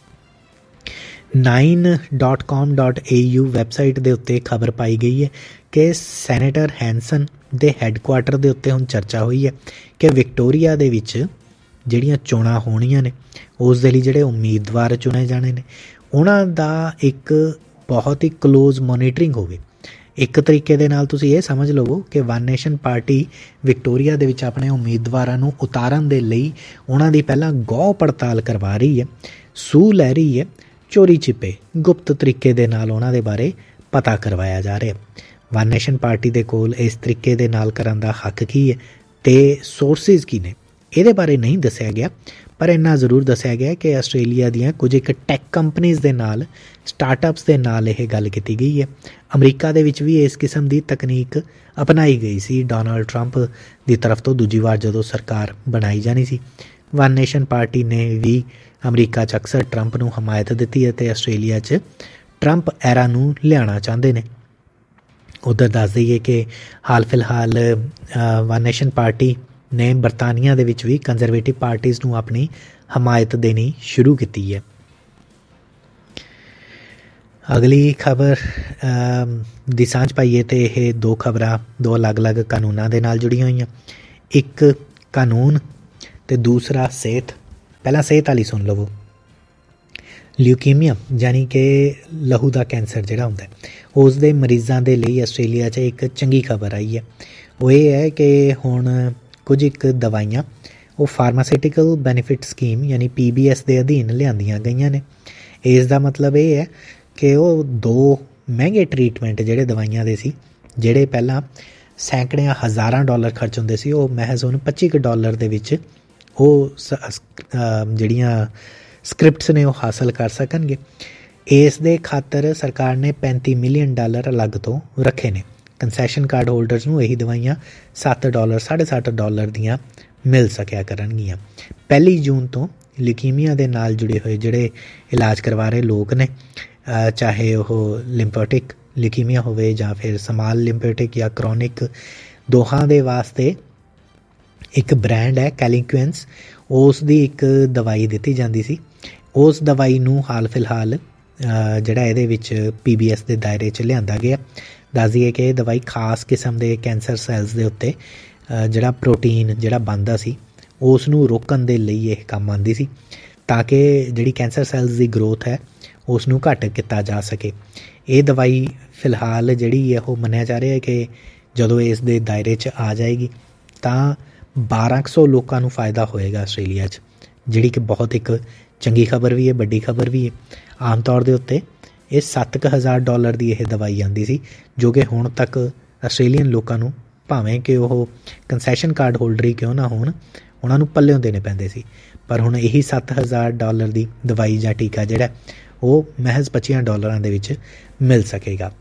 ਨਾਈਨ ਡੋਟ ਕਾਮ ਡੋਟ ਏ ਯੂ ਵੈਬਸਾਈਟ ਦੇ ਉੱਤੇ ਖਬਰ ਪਾਈ ਗਈ ਹੈ ਕਿ ਸੈਨੇਟਰ ਹੈਂਸਨ ਦੇ ਹੈੱਡਕੁਆਟਰ ਦੇ ਉੱਤੇ ਹੁਣ ਚਰਚਾ ਹੋਈ ਹੈ ਕਿ ਵਿਕਟੋਰੀਆ ਦੇ ਵਿੱਚ ਜਿਹੜੀਆਂ ਚੋਣਾਂ ਹੋਣੀਆਂ ਨੇ ਉਸ ਦੇ ਲਈ ਜਿਹੜੇ ਉਮੀਦਵਾਰ ਚੁਣੇ ਜਾਣੇ ਨੇ ਉਹਨਾਂ ਦਾ ਇੱਕ ਬਹੁਤ ਹੀ ਕਲੋਜ਼ ਮੋਨੀਟਰਿੰਗ ਹੋਵੇ। ਇੱਕ ਤਰੀਕੇ ਦੇ ਨਾਲ ਤੁਸੀਂ ਇਹ ਸਮਝ ਲਵੋ ਕਿ ਵਨ ਨੇਸ਼ਨ ਪਾਰਟੀ ਵਿਕਟੋਰੀਆ ਦੇ ਵਿੱਚ ਆਪਣੇ ਉਮੀਦਵਾਰਾਂ ਨੂੰ ਉਤਾਰਨ ਦੇ ਲਈ ਉਹਨਾਂ ਦੀ ਪਹਿਲਾਂ ਗੌ ਪੜਤਾਲ ਕਰਵਾ ਰਹੀ ਹੈ, ਸੂਹ ਲੈ ਰਹੀ ਹੈ, ਚੋਰੀ ਛਿਪੇ ਗੁਪਤ ਤਰੀਕੇ ਦੇ ਨਾਲ ਉਹਨਾਂ ਦੇ ਬਾਰੇ ਪਤਾ ਕਰਵਾਇਆ ਜਾ ਰਿਹਾ। ਵਨ ਨੇਸ਼ਨ ਪਾਰਟੀ ਦੇ ਕੋਲ ਇਸ ਤਰੀਕੇ ਦੇ ਨਾਲ ਕਰਨ ਦਾ ਹੱਕ ਕੀ ਹੈ ਅਤੇ ਸੋਰਸਿਸ ਕੀ ਨੇ ਇਹਦੇ ਬਾਰੇ ਨਹੀਂ ਦੱਸਿਆ ਗਿਆ, ਪਰ ਇੰਨਾ ਜ਼ਰੂਰ ਦੱਸਿਆ ਗਿਆ ਕਿ ਆਸਟ੍ਰੇਲੀਆ ਦੀਆਂ ਕੁਝ ਇੱਕ ਟੈਕ ਕੰਪਨੀਜ਼ ਦੇ ਨਾਲ, ਸਟਾਰਟਅਪਸ ਦੇ ਨਾਲ ਇਹ ਗੱਲ ਕੀਤੀ ਗਈ ਹੈ। ਅਮਰੀਕਾ ਦੇ ਵਿੱਚ ਵੀ ਇਸ ਕਿਸਮ ਦੀ ਤਕਨੀਕ ਅਪਣਾਈ ਗਈ ਸੀ ਡੋਨਾਲਡ ਟਰੰਪ ਦੀ ਤਰਫ ਤੋਂ ਦੂਜੀ ਵਾਰ ਜਦੋਂ ਸਰਕਾਰ ਬਣਾਈ ਜਾਣੀ ਸੀ। ਵਨ ਨੇਸ਼ਨ ਪਾਰਟੀ ਨੇ ਵੀ ਅਮਰੀਕਾ 'ਚ ਅਕਸਰ ਟਰੰਪ ਨੂੰ ਹਮਾਇਤ ਦਿੱਤੀ ਹੈ ਅਤੇ ਆਸਟ੍ਰੇਲੀਆ 'ਚ ਟਰੰਪ ਐਰਾ ਨੂੰ ਲਿਆਉਣਾ ਚਾਹੁੰਦੇ ਨੇ। ਉਧਰ ਦੱਸ ਦਈਏ ਕਿ ਹਾਲ ਫਿਲਹਾਲ ਵਨ ਨੇਸ਼ਨ ਪਾਰਟੀ ਨੇ ਬਰਤਾਨੀਆ ਦੇ ਵਿੱਚ ਵੀ ਕੰਜ਼ਰਵੇਟਿਵ ਪਾਰਟੀਜ਼ ਨੂੰ ਆਪਣੀ ਹਮਾਇਤ ਦੇਣੀ ਸ਼ੁਰੂ ਕੀਤੀ ਹੈ। ਅਗਲੀ ਖਬਰ ਦੀ ਸਾਂਝ ਪਾਈਏ ਤੇ ਇਹ ਦੋ ਖਬਰਾਂ ਦੋ ਅਲੱਗ-ਅਲੱਗ ਕਾਨੂੰਨਾਂ ਦੇ ਨਾਲ ਜੁੜੀਆਂ ਹੋਈਆਂ। ਇੱਕ ਕਾਨੂੰਨ ਤੇ ਦੂਸਰਾ ਸਿਹਤ। ਪਹਿਲਾਂ ਸਿਹਤ ਵਾਲੀ ਸੁਣ ਲਵੋ। ਲਿਊਕੀਮੀਆ ਯਾਨੀ ਕਿ ਲਹੂ ਦਾ ਕੈਂਸਰ ਜਿਹੜਾ ਹੁੰਦਾ ਉਸ ਦੇ ਮਰੀਜ਼ਾਂ ਦੇ ਲਈ ਆਸਟ੍ਰੇਲੀਆ 'ਚ ਇੱਕ ਚੰਗੀ ਖਬਰ ਆਈ ਹੈ। ਉਹ ਇਹ ਹੈ ਕਿ ਹੁਣ ਕੁਝ ਇੱਕ ਦਵਾਈਆਂ ਉਹ ਫਾਰਮਾਸਿਊਟੀਕਲ ਬੈਨੀਫਿਟ ਸਕੀਮ ਯਾਨੀ ਪੀ ਬੀ ਐਸ ਦੇ ਅਧੀਨ ਲਿਆਂਦੀਆਂ ਗਈਆਂ ਨੇ। ਇਸ ਦਾ ਮਤਲਬ ਇਹ ਹੈ ਕਿ ਉਹ ਦੋ ਮਹਿੰਗੇ ਟਰੀਟਮੈਂਟ ਜਿਹੜੇ ਦਵਾਈਆਂ ਦੇ ਸੀ, ਜਿਹੜੇ ਪਹਿਲਾਂ ਸੈਂਕੜਿਆਂ ਹਜ਼ਾਰਾਂ ਡਾਲਰ ਖਰਚ ਹੁੰਦੇ ਸੀ, ਉਹ ਮਹਿਜ਼ ਹੁਣ ਪੱਚੀ ਕੁ ਡਾਲਰ ਦੇ ਵਿੱਚ ਉਹ ਜਿਹੜੀਆਂ ਸਕ੍ਰਿਪਟਸ ਨੇ ਉਹ ਹਾਸਲ ਕਰ ਸਕਣਗੇ। ਇਸ ਦੇ ਖਾਤਰ ਸਰਕਾਰ ਨੇ ਪੈਂਤੀ ਮਿਲੀਅਨ ਡਾਲਰ ਅਲੱਗ ਤੋਂ ਰੱਖੇ ਨੇ। ਕੰਸੈਸ਼ਨ ਕਾਰਡ ਹੋਲਡਰਸ ਨੂੰ ਇਹੀ ਦਵਾਈਆਂ ਸੱਤ ਡਾਲਰ ਸਾਢੇ ਸੱਤ ਡਾਲਰ ਦੀਆਂ ਮਿਲ ਸਕਿਆ ਕਰਨਗੀਆਂ। ਪਹਿਲੀ ਜੂਨ ਤੋਂ ਲਿਊਕੀਮੀਆ ਦੇ ਨਾਲ ਜੁੜੇ ਹੋਏ ਜਿਹੜੇ ਇਲਾਜ ਕਰਵਾ ਰਹੇ ਲੋਕ ਨੇ, ਚਾਹੇ ਉਹ ਲਿੰਫੋਟਿਕ ਲਿਊਕੀਮੀਆ ਹੋਵੇ ਜਾਂ ਫਿਰ ਸਮਾਲ ਲਿੰਫੋਟਿਕ ਜਾਂ ਕਰੋਨਿਕ, ਦੋਹਾਂ ਦੇ ਵਾਸਤੇ ਇੱਕ ਬ੍ਰਾਂਡ ਹੈ ਕੈਲੀਕੁਐਂਸ, ਉਸ ਦੀ ਇੱਕ ਦਵਾਈ ਦਿੱਤੀ ਜਾਂਦੀ ਸੀ। ਉਸ ਦਵਾਈ ਨੂੰ ਹਾਲ ਫਿਲਹਾਲ ਜਿਹੜਾ ਇਹਦੇ ਵਿੱਚ ਪੀ ਬੀ ਐਸ ਦੇ ਦਾਇਰੇ 'ਚ ਲਿਆਂਦਾ ਗਿਆ। ਦੱਸ ਦਈਏ ਕਿ ਇਹ ਦਵਾਈ ਖਾਸ ਕਿਸਮ ਦੇ ਕੈਂਸਰ ਸੈਲਸ ਦੇ ਉੱਤੇ ਜਿਹੜਾ ਪ੍ਰੋਟੀਨ ਜਿਹੜਾ ਬਣਦਾ ਸੀ ਉਸ ਨੂੰ ਰੋਕਣ ਦੇ ਲਈ ਇਹ ਕੰਮ ਆਉਂਦੀ ਸੀ, ਤਾਂ ਕਿ ਜਿਹੜੀ ਕੈਂਸਰ ਸੈਲਸ ਦੀ ਗਰੋਥ ਹੈ ਉਸ ਨੂੰ ਘੱਟ ਕੀਤਾ ਜਾ ਸਕੇ। ਇਹ ਦਵਾਈ ਫਿਲਹਾਲ ਜਿਹੜੀ ਹੈ ਉਹ ਮੰਨਿਆ ਜਾ ਰਿਹਾ ਹੈ ਕਿ ਜਦੋਂ ਇਸ ਦੇ ਦਾਇਰੇ 'ਚ ਆ ਜਾਏਗੀ ਤਾਂ ਬਾਰਾਂ ਕੁ ਸੌ ਲੋਕਾਂ ਨੂੰ ਫਾਇਦਾ ਹੋਏਗਾ ਆਸਟ੍ਰੇਲੀਆ 'ਚ, ਜਿਹੜੀ ਕਿ ਬਹੁਤ ਇੱਕ ਚੰਗੀ ਖਬਰ ਵੀ ਹੈ, ਵੱਡੀ ਖਬਰ ਵੀ ਹੈ। ਆਮ ਤੌਰ ਦੇ ਉੱਤੇ ਇਹ ਸੱਤ ਕੁ ਹਜ਼ਾਰ ਡਾਲਰ ਦੀ ਇਹ ਦਵਾਈ ਆਉਂਦੀ ਸੀ, ਜੋ ਕਿ ਹੁਣ ਤੱਕ ਆਸਟ੍ਰੇਲੀਅਨ ਲੋਕਾਂ ਨੂੰ, ਭਾਵੇਂ ਕਿ ਉਹ ਕੰਸੈਸ਼ਨ ਕਾਰਡ ਹੋਲਡਰ ਹੀ ਕਿਉਂ ਨਾ ਹੋਣ, ਉਹਨਾਂ ਨੂੰ ਪੱਲਿਓਂ ਦੇਣੇ ਪੈਂਦੇ ਸੀ। ਪਰ ਹੁਣ ਇਹੀ ਸੱਤ ਹਜ਼ਾਰ ਡਾਲਰ ਦੀ ਦਵਾਈ ਜਾਂ ਟੀਕਾ ਜਿਹੜਾ ਉਹ ਮਹਿਜ਼ ਪੱਚੀਆਂ ਡਾਲਰਾਂ ਦੇ ਵਿੱਚ ਮਿਲ ਸਕੇਗਾ।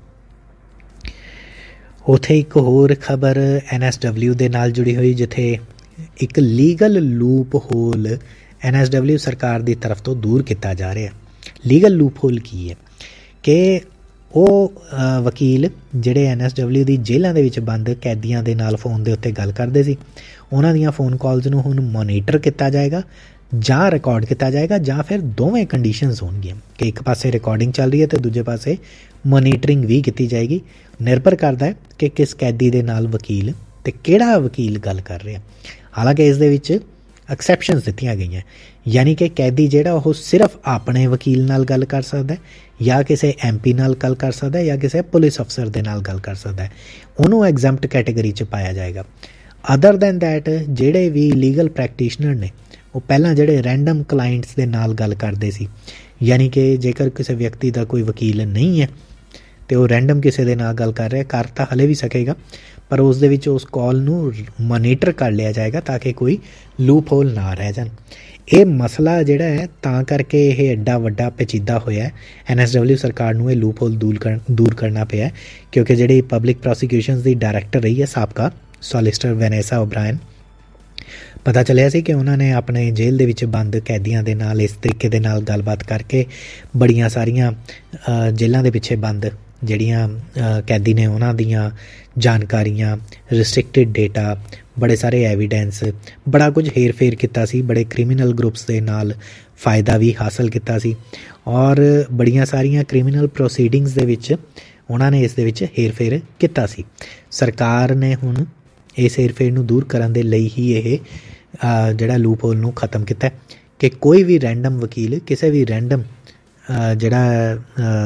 ਉੱਥੇ ਇੱਕ ਹੋਰ ਖਬਰ ਐਨ ਐਸ ਡਬਲਿਊ ਦੇ ਨਾਲ ਜੁੜੀ ਹੋਈ, ਜਿੱਥੇ ਇੱਕ legal loop hole N S W ਸਰਕਾਰ ਦੀ ਤਰਫ ਤੋਂ ਦੂਰ ਕੀਤਾ ਜਾ ਰਿਹਾ। ਲੀਗਲ ਲੂਪ ਹੋਲ ਕੀ ਹੈ ਕਿ ਉਹ ਵਕੀਲ ਜਿਹੜੇ ਐਨ ਐਸ ਡਬਲਿਊ ਦੀ ਜੇਲ੍ਹਾਂ ਦੇ ਵਿੱਚ ਬੰਦ ਕੈਦੀਆਂ ਦੇ ਨਾਲ ਫੋਨ ਦੇ ਉੱਤੇ ਗੱਲ ਕਰਦੇ ਸੀ, ਉਹਨਾਂ ਦੀਆਂ ਫੋਨ ਕਾਲਸ ਨੂੰ ਹੁਣ ਮੋਨੀਟਰ ਕੀਤਾ ਜਾਏਗਾ ਜਾਂ ਰਿਕਾਰਡ ਕੀਤਾ ਜਾਏਗਾ, ਜਾਂ ਫਿਰ ਦੋਵੇਂ ਕੰਡੀਸ਼ਨਸ ਹੋਣਗੀਆਂ ਕਿ ਇੱਕ ਪਾਸੇ ਰਿਕਾਰਡਿੰਗ ਚੱਲ ਰਹੀ ਹੈ ਅਤੇ ਦੂਜੇ ਪਾਸੇ ਮੋਨੀਟਰਿੰਗ ਵੀ ਕੀਤੀ ਜਾਏਗੀ। ਨਿਰਭਰ ਕਰਦਾ ਹੈ ਕਿ ਕਿਸ ਕੈਦੀ ਦੇ ਨਾਲ ਵਕੀਲ ਅਤੇ ਕਿਹੜਾ ਵਕੀਲ ਗੱਲ ਕਰ ਰਿਹਾ। ਹਾਲਾਂਕਿ ਇਸ ਦੇ ਵਿੱਚ ਐਕਸੈਪਸ਼ਨਸ ਦਿੱਤੀਆਂ ਗਈਆਂ, ਯਾਨੀ ਕਿ ਕੈਦੀ ਜਿਹੜਾ ਉਹ ਸਿਰਫ ਆਪਣੇ ਵਕੀਲ ਨਾਲ ਗੱਲ ਕਰ ਸਕਦਾ, ਜਾਂ ਕਿਸੇ ਐਮ ਪੀ ਨਾਲ ਗੱਲ ਕਰ ਸਕਦਾ, ਜਾਂ ਕਿਸੇ ਪੁਲਿਸ ਅਫਸਰ ਦੇ ਨਾਲ ਗੱਲ ਕਰ ਸਕਦਾ, ਉਹਨੂੰ ਐਗਜ਼ੈਂਪਟ ਕੈਟੇਗਰੀ 'ਚ ਪਾਇਆ ਜਾਏਗਾ। ਅਦਰ ਦੈਨ ਦੈਟ ਜਿਹੜੇ ਵੀ ਲੀਗਲ ਪ੍ਰੈਕਟੀਸ਼ਨਰ ਨੇ ਉਹ ਪਹਿਲਾਂ ਜਿਹੜੇ ਰੈਂਡਮ ਕਲਾਇੰਟਸ ਦੇ ਨਾਲ ਗੱਲ ਕਰਦੇ ਸੀ, ਯਾਨੀ ਕਿ ਜੇਕਰ ਕਿਸੇ ਵਿਅਕਤੀ ਦਾ ਕੋਈ ਵਕੀਲ ਨਹੀਂ ਹੈ ਅਤੇ ਉਹ ਰੈਂਡਮ ਕਿਸੇ ਦੇ ਨਾਲ ਗੱਲ ਕਰ ਰਿਹਾ, ਕਰ ਤਾਂ ਹਲੇ ਵੀ ਸਕੇਗਾ, ਪਰ ਉਸ ਦੇ ਵਿੱਚ ਉਸ ਕਾਲ ਨੂੰ ਮੋਨੀਟਰ ਕਰ ਲਿਆ ਜਾਏਗਾ ਤਾਂ ਕਿ ਕੋਈ ਲੂਪ ਹੋਲ ਨਾ ਰਹਿ ਜਾਣ। ਇਹ ਮਸਲਾ ਜਿਹੜਾ ਹੈ ਤਾਂ ਕਰਕੇ ਇਹ ਐਡਾ ਵੱਡਾ ਪੇਚੀਦਾ ਹੋਇਆ, ਐਨ ਐਸ ਡਬਲਿਊ ਸਰਕਾਰ ਨੂੰ ਇਹ ਲੂਪ ਹੋਲ ਦੂਰ ਕਰ ਦੂਰ ਕਰਨਾ ਪਿਆ, ਕਿਉਂਕਿ ਜਿਹੜੀ ਪਬਲਿਕ ਪ੍ਰੋਸੀਕਿਊਸ਼ਨਸ ਦੀ ਡਾਇਰੈਕਟਰ ਰਹੀ ਹੈ ਸਾਬਕਾ ਸੋਲਿਸਟਰ ਵੈਨੇਸਾ ਓਬਰਾਇਨ, ਪਤਾ ਚੱਲਿਆ ਸੀ ਕਿ ਉਹਨਾਂ ਨੇ ਆਪਣੇ ਜੇਲ੍ਹ ਦੇ ਵਿੱਚ ਬੰਦ ਕੈਦੀਆਂ ਦੇ ਨਾਲ ਇਸ ਤਰੀਕੇ ਦੇ ਨਾਲ ਗੱਲਬਾਤ ਕਰਕੇ ਬੜੀਆਂ ਸਾਰੀਆਂ ਜੇਲ੍ਹਾਂ ਦੇ ਪਿੱਛੇ ਬੰਦ ਜਿਹੜੀਆਂ ਕੈਦੀ ਨੇ ਉਹਨਾਂ ਦੀਆਂ ਜਾਣਕਾਰੀਆਂ, ਰਿਸਟ੍ਰਿਕਟਿਡ ਡੇਟਾ, ਬੜੇ ਸਾਰੇ ਐਵੀਡੈਂਸ, ਬੜਾ ਕੁਝ ਹੇਰ ਫੇਰ ਕੀਤਾ ਸੀ, ਬੜੇ ਕ੍ਰਿਮੀਨਲ ਗਰੁੱਪਸ ਦੇ ਨਾਲ ਫਾਇਦਾ ਵੀ ਹਾਸਲ ਕੀਤਾ ਸੀ, ਔਰ ਬੜੀਆਂ ਸਾਰੀਆਂ ਕ੍ਰਿਮੀਨਲ ਪ੍ਰੋਸੀਡਿੰਗਸ ਦੇ ਵਿੱਚ ਉਹਨਾਂ ਨੇ ਇਸ ਦੇ ਵਿੱਚ ਹੇਰ ਫੇਰ ਕੀਤਾ ਸੀ। ਸਰਕਾਰ ਨੇ ਹੁਣ ਇਸ ਹੇਰ ਫੇਰ ਨੂੰ ਦੂਰ ਕਰਨ ਦੇ ਲਈ ਹੀ ਇਹ ਜਿਹੜਾ ਲੂਪ ਹੋਲ ਨੂੰ ਖ਼ਤਮ ਕੀਤਾ ਕਿ ਕੋਈ ਵੀ ਰੈਂਡਮ ਵਕੀਲ ਕਿਸੇ ਵੀ ਰੈਂਡਮ ਜਿਹੜਾ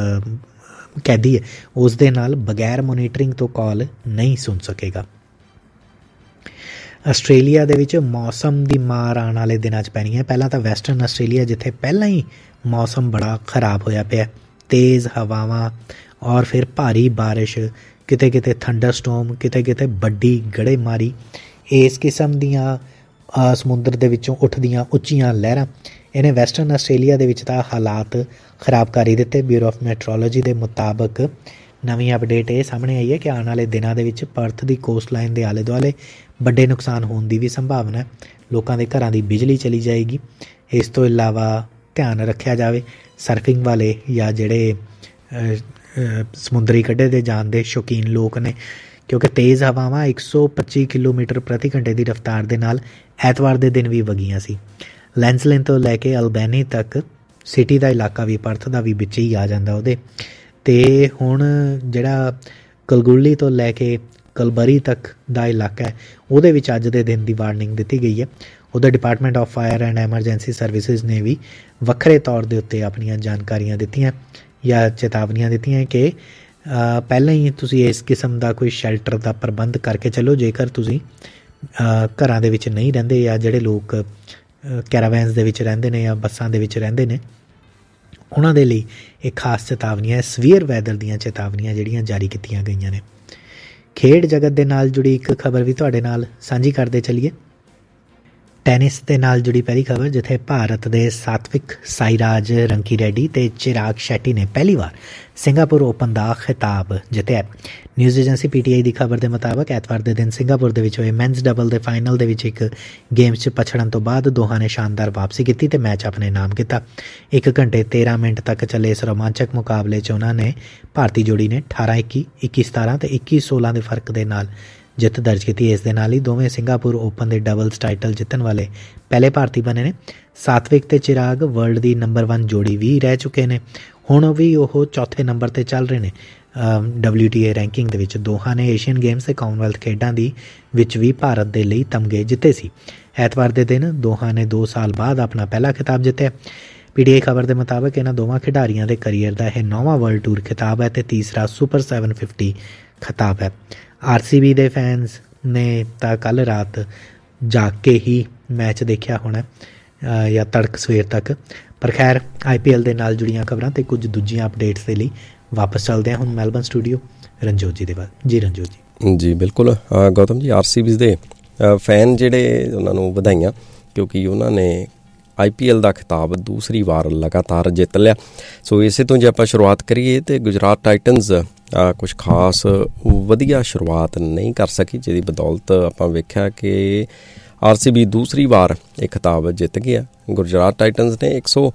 ਕੈਦੀ ਹੈ ਉਸ ਦੇ ਨਾਲ ਬਗੈਰ ਮੋਨੀਟਰਿੰਗ ਤੋਂ ਕਾਲ ਨਹੀਂ ਸੁਣ ਸਕੇਗਾ। ਆਸਟ੍ਰੇਲੀਆ ਦੇ ਵਿੱਚ ਮੌਸਮ ਦੀ ਮਾਰ ਆਉਣ ਵਾਲੇ ਦਿਨਾਂ 'ਚ ਪੈਣੀ ਹੈ। ਪਹਿਲਾਂ ਤਾਂ ਵੈਸਟਰਨ ਆਸਟ੍ਰੇਲੀਆ, ਜਿੱਥੇ ਪਹਿਲਾਂ ਹੀ ਮੌਸਮ ਬੜਾ ਖਰਾਬ ਹੋਇਆ ਪਿਆ, ਤੇਜ਼ ਹਵਾਵਾਂ ਔਰ ਫਿਰ ਭਾਰੀ ਬਾਰਿਸ਼, ਕਿਤੇ ਕਿਤੇ ਥੰਡਰ ਸਟੋਮ, ਕਿਤੇ ਕਿਤੇ ਵੱਡੀ ਗੜੇਮਾਰੀ, ਇਸ ਕਿਸਮ ਦੀਆਂ ਸਮੁੰਦਰ ਦੇ ਵਿੱਚੋਂ ਉੱਠਦੀਆਂ ਉੱਚੀਆਂ ਲਹਿਰਾਂ, ਇਹਨੇ ਵੈਸਟਰਨ ਆਸਟ੍ਰੇਲੀਆ ਦੇ ਵਿੱਚ ਤਾਂ ਹਾਲਾਤ ਖਰਾਬ ਕਰ ਹੀ ਦਿੱਤੇ। ਬਿਊਰੋ ਆਫ ਮੈਟਰੋਲੋਜੀ ਦੇ ਮੁਤਾਬਕ ਨਵੀਂ ਅਪਡੇਟ ਇਹ ਸਾਹਮਣੇ ਆਈ ਹੈ ਕਿ ਆਉਣ ਵਾਲੇ ਦਿਨਾਂ ਦੇ ਵਿੱਚ ਪਰਥ ਦੀ ਕੋਸਟ ਲਾਈਨ ਦੇ ਆਲੇ ਦੁਆਲੇ ਵੱਡੇ ਨੁਕਸਾਨ ਹੋਣ ਦੀ ਵੀ ਸੰਭਾਵਨਾ ਹੈ। ਲੋਕਾਂ ਦੇ ਘਰਾਂ ਦੀ ਬਿਜਲੀ ਚਲੀ ਜਾਏਗੀ। ਇਸ ਤੋਂ ਇਲਾਵਾ ਧਿਆਨ ਰੱਖਿਆ ਜਾਵੇ ਸਰਫਿੰਗ ਵਾਲੇ ਜਾਂ ਜਿਹੜੇ ਸਮੁੰਦਰੀ ਕੱਢੇ ਦੇ ਜਾਣ ਦੇ ਸ਼ੌਕੀਨ ਲੋਕ ਨੇ, ਕਿਉਂਕਿ ਤੇਜ਼ ਹਵਾਵਾਂ ਇੱਕ ਸੌ ਪੱਚੀ ਕਿਲੋਮੀਟਰ ਪ੍ਰਤੀ ਘੰਟੇ ਦੀ ਰਫ਼ਤਾਰ ਦੇ ਨਾਲ ਐਤਵਾਰ ਦੇ ਦਿਨ ਵੀ ਵਗੀਆਂ ਸੀ। ਲੈਂਸਲਿਨ ਤੋਂ ਲੈ ਕੇ ਅਲਬੈਨੀ ਤੱਕ ਸਿਟੀ ਦਾ ਇਲਾਕਾ ਵੀ ਪਰਥ ਦਾ ਵੀ ਵਿੱਚ ਹੀ ਆ ਜਾਂਦਾ ਉਹਦੇ। ਅਤੇ ਹੁਣ ਜਿਹੜਾ ਕਲਗੁਲੀ ਤੋਂ ਲੈ ਕੇ ਕਲਬਰੀ ਤੱਕ ਦਾ ਇਲਾਕਾ ਹੈ ਉਹਦੇ ਵਿੱਚ ਅੱਜ ਦੇ ਦਿਨ ਦੀ ਵਾਰਨਿੰਗ ਦਿੱਤੀ ਗਈ ਹੈ। ਉਹਦਾ department of fire and emergency services ਨੇ ਵੀ ਵੱਖਰੇ ਤੌਰ ਦੇ ਉੱਤੇ ਆਪਣੀਆਂ ਜਾਣਕਾਰੀਆਂ ਦਿੱਤੀਆਂ ਜਾਂ ਚੇਤਾਵਨੀਆਂ ਦਿੱਤੀਆਂ ਕਿ ਪਹਿਲਾਂ ਹੀ ਤੁਸੀਂ ਇਸ ਕਿਸਮ ਦਾ ਕੋਈ ਸ਼ੈਲਟਰ ਦਾ ਪ੍ਰਬੰਧ ਕਰਕੇ ਚੱਲੋ। ਜੇਕਰ ਤੁਸੀਂ ਘਰਾਂ ਦੇ ਵਿੱਚ ਨਹੀਂ ਰਹਿੰਦੇ ਜਾਂ ਜਿਹੜੇ ਲੋਕ ਕੈਰਾਵੈਨਸ ਦੇ ਵਿੱਚ ਰਹਿੰਦੇ ਨੇ ਜਾਂ ਬੱਸਾਂ ਦੇ ਵਿੱਚ ਰਹਿੰਦੇ ਨੇ, ਉਹਨਾਂ ਦੇ ਲਈ ਇਹ ਖਾਸ ਚੇਤਾਵਨੀਆਂ, ਸਵੀਅਰ ਵੈਦਰ ਦੀਆਂ ਚੇਤਾਵਨੀਆਂ ਜਿਹੜੀਆਂ ਜਾਰੀ ਕੀਤੀਆਂ ਗਈਆਂ ਨੇ। ਖੇਡ ਜਗਤ ਦੇ ਨਾਲ ਜੁੜੀ ਇੱਕ ਖਬਰ ਵੀ ਤੁਹਾਡੇ ਨਾਲ ਸਾਂਝੀ ਕਰਦੇ ਚੱਲੀਏ। ਟੈਨਿਸ ਦੇ ਨਾਲ ਜੁੜੀ ਪਹਿਲੀ ਖਬਰ, ਜਿੱਥੇ ਭਾਰਤ ਦੇ ਸਾਤਵਿਕ ਸਾਈਰਾਜ ਰੰਕੀ ਰੈਡੀ ਅਤੇ ਚਿਰਾਗ ਸ਼ੈਟੀ ਨੇ ਪਹਿਲੀ ਵਾਰ ਸਿੰਗਾਪੁਰ ਓਪਨ ਦਾ ਖਿਤਾਬ ਜਿੱਤਿਆ। News agency P T I ਦੀ ਖਬਰ ਦੇ ਮੁਤਾਬਕ ਐਤਵਾਰ ਦੇ ਦਿਨ ਸਿੰਗਾਪੁਰ ਦੇ ਵਿੱਚ ਹੋਏ ਮੈਨਸ ਡਬਲ ਦੇ ਫਾਈਨਲ ਦੇ ਵਿੱਚ ਇੱਕ ਗੇਮ 'ਚ ਪਛੜਨ ਤੋਂ ਬਾਅਦ ਦੋਹਾਂ ਨੇ ਸ਼ਾਨਦਾਰ ਵਾਪਸੀ ਕੀਤੀ ਅਤੇ ਮੈਚ ਆਪਣੇ ਨਾਮ ਕੀਤਾ। ਇੱਕ ਘੰਟੇ ਤੇਰ੍ਹਾਂ ਮਿੰਟ ਤੱਕ ਚੱਲੇ ਇਸ ਰੋਮਾਂਚਕ ਮੁਕਾਬਲੇ 'ਚ ਉਹਨਾਂ ਨੇ ਭਾਰਤੀ ਜੋੜੀ ਨੇ ਅਠਾਰਾਂ ਇੱਕੀ, ਇੱਕੀ ਸਤਾਰਾਂ ਅਤੇ ਇੱਕੀ ਸੋਲਾਂ ਦੇ ਫਰਕ ਦੇ ਨਾਲ ਜਿੱਤ ਦਰਜ ਕੀਤੀ। ਇਸ ਦੇ ਨਾਲ ਹੀ ਦੋਵੇਂ ਸਿੰਗਾਪੁਰ ਓਪਨ ਦੇ ਡਬਲਸ ਟਾਈਟਲ ਜਿੱਤਣ ਵਾਲੇ ਪਹਿਲੇ ਭਾਰਤੀ ਬਣੇ ਨੇ। ਸਾਤਵਿਕ ਅਤੇ ਚਿਰਾਗ ਵਰਲਡ ਦੀ ਨੰਬਰ ਵਨ ਜੋੜੀ ਵੀ ਰਹਿ ਚੁੱਕੇ ਨੇ। ਹੁਣ ਵੀ ਉਹ ਚੌਥੇ ਨੰਬਰ 'ਤੇ ਚੱਲ ਰਹੇ ਨੇ ਡਬਲਿਊ ਟੀ ਏ ਰੈਂਕਿੰਗ ਦੇ ਵਿੱਚ। ਦੋਹਾਂ ਨੇ ਏਸ਼ੀਅਨ ਗੇਮਸ ਅਤੇ ਕਾਮਨਵੈਲਥ ਖੇਡਾਂ ਦੀ ਵਿੱਚ ਵੀ ਭਾਰਤ ਦੇ ਲਈ ਤਮਗੇ ਜਿੱਤੇ ਸੀ। ਐਤਵਾਰ ਦੇ ਦਿਨ ਦੋਹਾਂ ਨੇ ਦੋ ਸਾਲ ਬਾਅਦ ਆਪਣਾ ਪਹਿਲਾ ਖਿਤਾਬ ਜਿੱਤਿਆ। ਪੀ ਟੀ ਆਈ ਖਬਰ ਦੇ ਮੁਤਾਬਕ ਇਹਨਾਂ ਦੋਵਾਂ ਖਿਡਾਰੀਆਂ ਦੇ ਕਰੀਅਰ ਦਾ ਇਹ ਨੌਵਾਂ ਵਰਲਡ ਟੂਰ ਖਿਤਾਬ ਹੈ ਅਤੇ ਤੀਸਰਾ ਸੁਪਰ ਸੈਵਨ ਫਿਫਟੀ ਖਿਤਾਬ ਹੈ। ਆਰ ਸੀ ਬੀ ਦੇ ਫੈਨਸ ਨੇ ਤਾਂ ਕੱਲ੍ਹ ਰਾਤ ਜਾਗ ਕੇ ਹੀ ਮੈਚ ਦੇਖਿਆ ਹੋਣਾ ਜਾਂ ਤੜਕ ਸਵੇਰ ਤੱਕ। ਪਰ ਖੈਰ, ਆਈ ਪੀ ਐਲ ਦੇ ਨਾਲ ਜੁੜੀਆਂ ਖਬਰਾਂ ਅਤੇ ਕੁਝ ਦੂਜੀਆਂ ਅਪਡੇਟਸ ਦੇ ਲਈ ਵਾਪਸ ਚੱਲਦੇ ਹਾਂ ਹੁਣ ਮੈਲਬਨ ਸਟੂਡੀਓ ਰਣਜੋਤ ਜੀ ਦੇ ਬਾਅਦ। ਜੀ ਰਣਜੋਤ ਜੀ। ਜੀ ਬਿਲਕੁਲ ਗੌਤਮ ਜੀ, ਆਰ ਸੀ ਬੀ ਦੇ ਫੈਨ ਜਿਹੜੇ, ਉਹਨਾਂ ਨੂੰ ਵਧਾਈਆਂ, ਕਿਉਂਕਿ ਉਹਨਾਂ ਨੇ ਆਈ ਪੀ ਐਲ ਦਾ ਖਿਤਾਬ ਦੂਸਰੀ ਵਾਰ ਲਗਾਤਾਰ ਜਿੱਤ ਲਿਆ। ਸੋ ਇਸੇ ਤੋਂ ਜੇ ਆਪਾਂ ਸ਼ੁਰੂਆਤ ਕਰੀਏ ਤਾਂ ਗੁਜਰਾਤ ਟਾਈਟਨਸ ਕੁਛ ਖਾਸ ਵਧੀਆ ਸ਼ੁਰੂਆਤ ਨਹੀਂ ਕਰ ਸਕੀ, ਜਿਹਦੀ ਬਦੌਲਤ ਆਪਾਂ ਵੇਖਿਆ ਕਿ ਆਰ ਸੀ ਬੀ ਦੂਸਰੀ ਵਾਰ ਇਹ ਖਿਤਾਬ ਜਿੱਤ ਗਿਆ। ਗੁਜਰਾਤ ਟਾਈਟਨਸ ਨੇ ਇੱਕ ਸੌ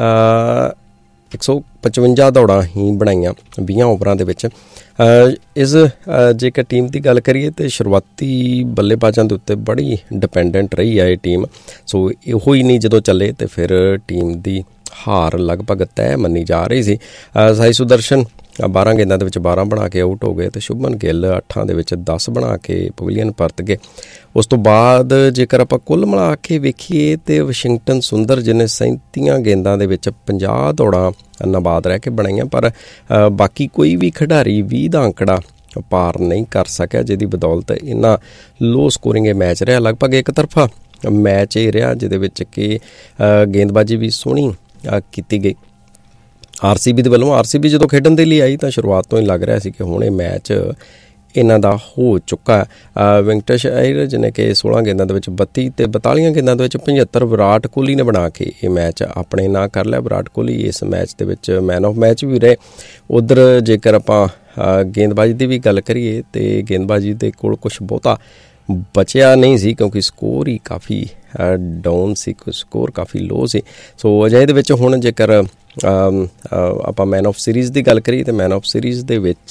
ਇੱਕ ਸੌ ਪਚਵੰਜਾ ਦੌੜਾਂ ਹੀ ਬਣਾਈਆਂ ਵੀਹਾਂ ਓਵਰਾਂ ਦੇ ਵਿੱਚ। ਇਸ ਜੇਕਰ ਟੀਮ ਦੀ ਗੱਲ ਕਰੀਏ ਤਾਂ ਸ਼ੁਰੂਆਤੀ ਬੱਲੇਬਾਜ਼ਾਂ ਦੇ ਉੱਤੇ ਬੜੀ ਡਿਪੈਂਡੈਂਟ ਰਹੀ ਹੈ ਇਹ ਟੀਮ। ਸੋ ਇਹੋ ਹੀ ਨਹੀਂ ਜਦੋਂ ਚੱਲੇ ਤਾਂ ਫਿਰ ਟੀਮ ਦੀ ਹਾਰ ਲਗਭਗ ਤੈਅ ਮੰਨੀ ਜਾ ਰਹੀ ਸੀ। ਸਾਈ ਸੁਦਰਸ਼ਨ ਬਾਰਾਂ ਗੇਂਦਾਂ ਦੇ ਵਿੱਚ ਬਾਰਾਂ ਬਣਾ ਕੇ ਆਊਟ ਹੋ ਗਏ ਅਤੇ ਸ਼ੁਭਮਨ ਗਿੱਲ ਅੱਠਾਂ ਦੇ ਵਿੱਚ ਦਸ ਬਣਾ ਕੇ ਪਵੇਲੀਅਨ ਪਰਤ ਗਏ। ਉਸ ਤੋਂ ਬਾਅਦ ਜੇਕਰ ਆਪਾਂ ਕੁੱਲ ਮਿਲਾ ਕੇ ਵੇਖੀਏ ਤਾਂ ਵਾਸ਼ਿੰਗਟਨ ਸੁੰਦਰ ਜਿਹਨੇ ਸੈਂਤੀਆਂ ਗੇਂਦਾਂ ਦੇ ਵਿੱਚ ਪੰਜਾਹ ਦੌੜਾਂ ਨਾਬਾਦ ਰਹਿ ਕੇ ਬਣਾਈਆਂ, ਪਰ ਬਾਕੀ ਕੋਈ ਵੀ ਖਿਡਾਰੀ ਵੀਹ ਦਾ ਅੰਕੜਾ ਪਾਰ ਨਹੀਂ ਕਰ ਸਕਿਆ, ਜਿਹਦੀ ਬਦੌਲਤ ਇੰਨਾ ਲੋ ਸਕੋਰਿੰਗ ਇਹ ਮੈਚ ਰਿਹਾ। ਲਗਭਗ ਇੱਕ ਤਰਫਾ ਮੈਚ ਇਹ ਰਿਹਾ, ਜਿਹਦੇ ਵਿੱਚ ਕਿ ਗੇਂਦਬਾਜ਼ੀ ਵੀ ਸੋਹਣੀ ਕੀਤੀ ਗਈ ਆਰ ਸੀ ਬੀ ਦੇ ਵੱਲੋਂ। ਆਰ ਸੀ ਬੀ ਜਦੋਂ ਖੇਡਣ ਦੇ ਲਈ ਆਈ ਤਾਂ ਸ਼ੁਰੂਆਤ ਤੋਂ ਹੀ ਲੱਗ ਰਿਹਾ ਸੀ ਕਿ ਹੁਣ ਇਹ ਮੈਚ ਇਹਨਾਂ ਦਾ ਹੋ ਚੁੱਕਾ। ਵੈਂਕਟੇਸ਼ ਅਈਰ ਜਿਹਨੇ ਕਿ ਸੋਲਾਂ ਗੇਂਦਾਂ ਦੇ ਵਿੱਚ ਬੱਤੀ ਅਤੇ ਬਤਾਲੀਆਂ ਗੇਂਦਾਂ ਦੇ ਵਿੱਚ ਪਝੱਤਰ ਵਿਰਾਟ ਕੋਹਲੀ ਨੇ ਬਣਾ ਕੇ ਇਹ ਮੈਚ ਆਪਣੇ ਨਾਂ ਕਰ ਲਿਆ। ਵਿਰਾਟ ਕੋਹਲੀ ਇਸ ਮੈਚ ਦੇ ਵਿੱਚ ਮੈਨ ਆਫ ਮੈਚ ਵੀ ਰਹੇ। ਉੱਧਰ ਜੇਕਰ ਆਪਾਂ ਗੇਂਦਬਾਜ਼ੀ ਦੀ ਵੀ ਗੱਲ ਕਰੀਏ ਤਾਂ ਗੇਂਦਬਾਜ਼ੀ ਦੇ ਕੋਲ ਕੁਛ ਬਹੁਤਾ ਬਚਿਆ ਨਹੀਂ ਸੀ, ਕਿਉਂਕਿ ਸਕੋਰ ਹੀ ਕਾਫੀ ਡਾਊਨ ਸੀ, ਸਕੋਰ ਕਾਫੀ ਲੋ ਸੀ। ਸੋ ਅਜਿਹੇ ਦੇ ਵਿੱਚ ਹੁਣ ਜੇਕਰ ਆਪਾਂ ਮੈਨ ਆਫ ਸੀਰੀਜ਼ ਦੀ ਗੱਲ ਕਰੀਏ ਤਾਂ ਮੈਨ ਆਫ ਸੀਰੀਜ਼ ਦੇ ਵਿੱਚ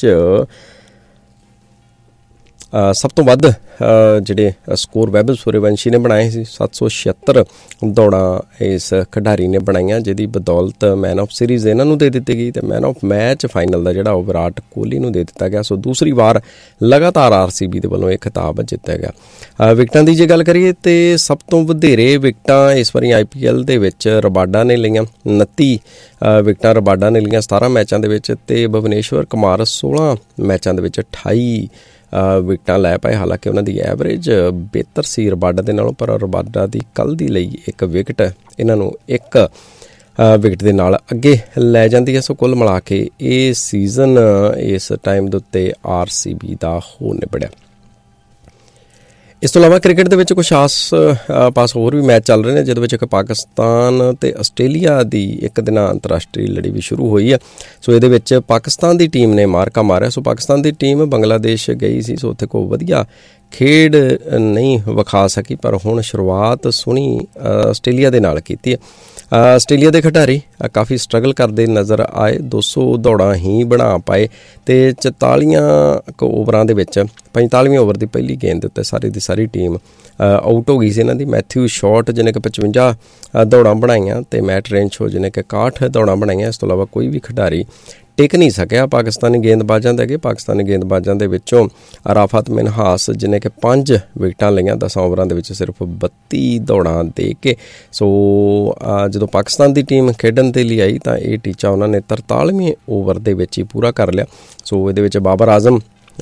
ਸਭ ਤੋਂ ਵੱਧ ਜਿਹੜੇ ਸਕੋਰ ਵੈਭਵ ਸੂਰਯਵੰਸ਼ੀ ਨੇ ਬਣਾਏ ਸੀ, ਸੱਤ ਸੌ ਛਿਹੱਤਰ ਦੌੜਾਂ ਇਸ ਖਿਡਾਰੀ ਨੇ ਬਣਾਈਆਂ, ਜਿਹਦੀ ਬਦੌਲਤ ਮੈਨ ਆਫ ਸੀਰੀਜ਼ ਇਹਨਾਂ ਨੂੰ ਦੇ ਦਿੱਤੀ ਗਈ ਅਤੇ ਮੈਨ ਆਫ ਮੈਚ ਫਾਈਨਲ ਦਾ ਜਿਹੜਾ ਉਹ ਵਿਰਾਟ ਕੋਹਲੀ ਨੂੰ ਦੇ ਦਿੱਤਾ ਗਿਆ। ਸੋ ਦੂਸਰੀ ਵਾਰ ਲਗਾਤਾਰ ਆਰ ਸੀ ਬੀ ਦੇ ਵੱਲੋਂ ਇਹ ਖਿਤਾਬ ਜਿੱਤਿਆ ਗਿਆ। ਵਿਕਟਾਂ ਦੀ ਜੇ ਗੱਲ ਕਰੀਏ ਤਾਂ ਸਭ ਤੋਂ ਵਧੇਰੇ ਵਿਕਟਾਂ ਇਸ ਵਾਰੀ ਆਈ ਪੀ ਐਲ ਦੇ ਵਿੱਚ ਰਬਾਡਾ ਨੇ ਲਈਆਂ, ਉਨੱਤੀ ਵਿਕਟਾਂ ਰਬਾਡਾ ਨੇ ਲਈਆਂ ਸਤਾਰਾਂ ਮੈਚਾਂ ਦੇ ਵਿੱਚ, ਅਤੇ ਭੁਵਨੇਸ਼ਵਰ ਕੁਮਾਰ ਸੋਲਾਂ ਮੈਚਾਂ ਦੇ ਵਿੱਚ ਅਠਾਈ ਵਿਕਟਾਂ ਲੈ ਪਾਏ। ਹਾਲਾਂਕਿ ਉਹਨਾਂ ਦੀ ਐਵਰੇਜ ਬਿਹਤਰ ਸੀ ਰਬਾਡਾ ਦੇ ਨਾਲੋਂ, ਪਰ ਰਬਾਡਾ ਦੀ ਕੱਲ੍ਹ ਦੀ ਲਈ ਇੱਕ ਵਿਕਟ ਇਹਨਾਂ ਨੂੰ ਇੱਕ ਵਿਕਟ ਦੇ ਨਾਲ ਅੱਗੇ ਲੈ ਜਾਂਦੀ ਹੈ। ਸੋ ਕੁੱਲ ਮਿਲਾ ਕੇ ਇਹ ਸੀਜ਼ਨ ਇਸ ਟਾਈਮ ਦੇ ਉੱਤੇ ਆਰ ਸੀ ਬੀ ਦਾ ਹੋ ਨਿਬੜਿਆ। ਇਸ ਤੋਂ ਇਲਾਵਾ ਕ੍ਰਿਕਟ ਦੇ ਵਿੱਚ ਕੁਛ ਆਸ ਪਾਸ ਹੋਰ ਵੀ ਮੈਚ ਚੱਲ ਰਹੇ ਨੇ, ਜਿਹਦੇ ਵਿੱਚ ਇੱਕ ਪਾਕਿਸਤਾਨ ਅਤੇ ਆਸਟ੍ਰੇਲੀਆ ਦੀ ਇੱਕ ਦਿਨਾਂ ਅੰਤਰਰਾਸ਼ਟਰੀ ਲੜੀ ਵੀ ਸ਼ੁਰੂ ਹੋਈ ਹੈ। ਸੋ ਇਹਦੇ ਵਿੱਚ ਪਾਕਿਸਤਾਨ ਦੀ ਟੀਮ ਨੇ ਮਾਰਕਾ ਮਾਰਿਆ। ਸੋ ਪਾਕਿਸਤਾਨ ਦੀ ਟੀਮ ਬੰਗਲਾਦੇਸ਼ ਗਈ ਸੀ, ਸੋ ਉੱਥੇ ਕੋਈ ਵਧੀਆ ਖੇਡ ਨਹੀਂ ਵਿਖਾ ਸਕੀ, ਪਰ ਹੁਣ ਸ਼ੁਰੂਆਤ ਸੋਹਣੀ ਆਸਟ੍ਰੇਲੀਆ ਦੇ ਨਾਲ ਕੀਤੀ ਹੈ। ਆਸਟ੍ਰੇਲੀਆ ਦੇ ਖਿਡਾਰੀ ਕਾਫੀ ਸਟਰਗਲ ਕਰਦੇ ਨਜ਼ਰ ਆਏ, ਦੋ ਸੌ ਦੌੜਾਂ ਹੀ ਬਣਾ ਪਾਏ ਅਤੇ ਚੁਤਾਲੀਆਂ ਕੁ ਓਵਰਾਂ ਦੇ ਵਿੱਚ ਪੰਤਾਲੀਵੀਂ ਓਵਰ ਦੀ ਪਹਿਲੀ ਗੇਂਦ ਦੇ ਉੱਤੇ ਸਾਰੀ ਦੀ ਸਾਰੀ ਟੀਮ ਆਊਟ ਹੋ ਗਈ ਸੀ ਇਹਨਾਂ ਦੀ। ਮੈਥਿਊ ਸ਼ਾਟ ਜਿਹਨੇ ਕਿ ਪਚਵੰਜਾ ਦੌੜਾਂ ਬਣਾਈਆਂ ਅਤੇ ਮੈਟ ਰੇਨਸ਼ੋ ਜਿਹਨੇ ਕਿ ਇਕਾਹਠ ਦੌੜਾਂ ਬਣਾਈਆਂ। ਇਸ ਤੋਂ ਇਲਾਵਾ ਕੋਈ ਵੀ ਖਿਡਾਰੀ ਟਿਕ ਨਹੀਂ ਸਕਿਆ ਪਾਕਿਸਤਾਨੀ ਗੇਂਦਬਾਜ਼ਾਂ ਦੇ ਅੱਗੇ। ਪਾਕਿਸਤਾਨੀ ਗੇਂਦਬਾਜ਼ਾਂ ਦੇ ਵਿੱਚੋਂ ਰਾਫਤ ਮਿਨਹਾਸ ਜਿਹਨੇ ਕਿ ਪੰਜ ਵਿਕਟਾਂ ਲਈਆਂ ਦਸਾਂ ਓਵਰਾਂ ਦੇ ਵਿੱਚ ਸਿਰਫ ਬੱਤੀ ਦੌੜਾਂ ਦੇ ਕੇ। ਸੋ ਜਦੋਂ ਪਾਕਿਸਤਾਨ ਦੀ ਟੀਮ ਖੇਡਣ ਦੇ ਲਈ ਆਈ ਤਾਂ ਇਹ ਟੀਚਾ ਉਹਨਾਂ ਨੇ ਤਰਤਾਲੀਵੇਂ ਓਵਰ ਦੇ ਵਿੱਚ ਹੀ ਪੂਰਾ ਕਰ ਲਿਆ। ਸੋ ਇਹਦੇ ਵਿੱਚ ਬਾਬਰ ਆਜ਼ਮ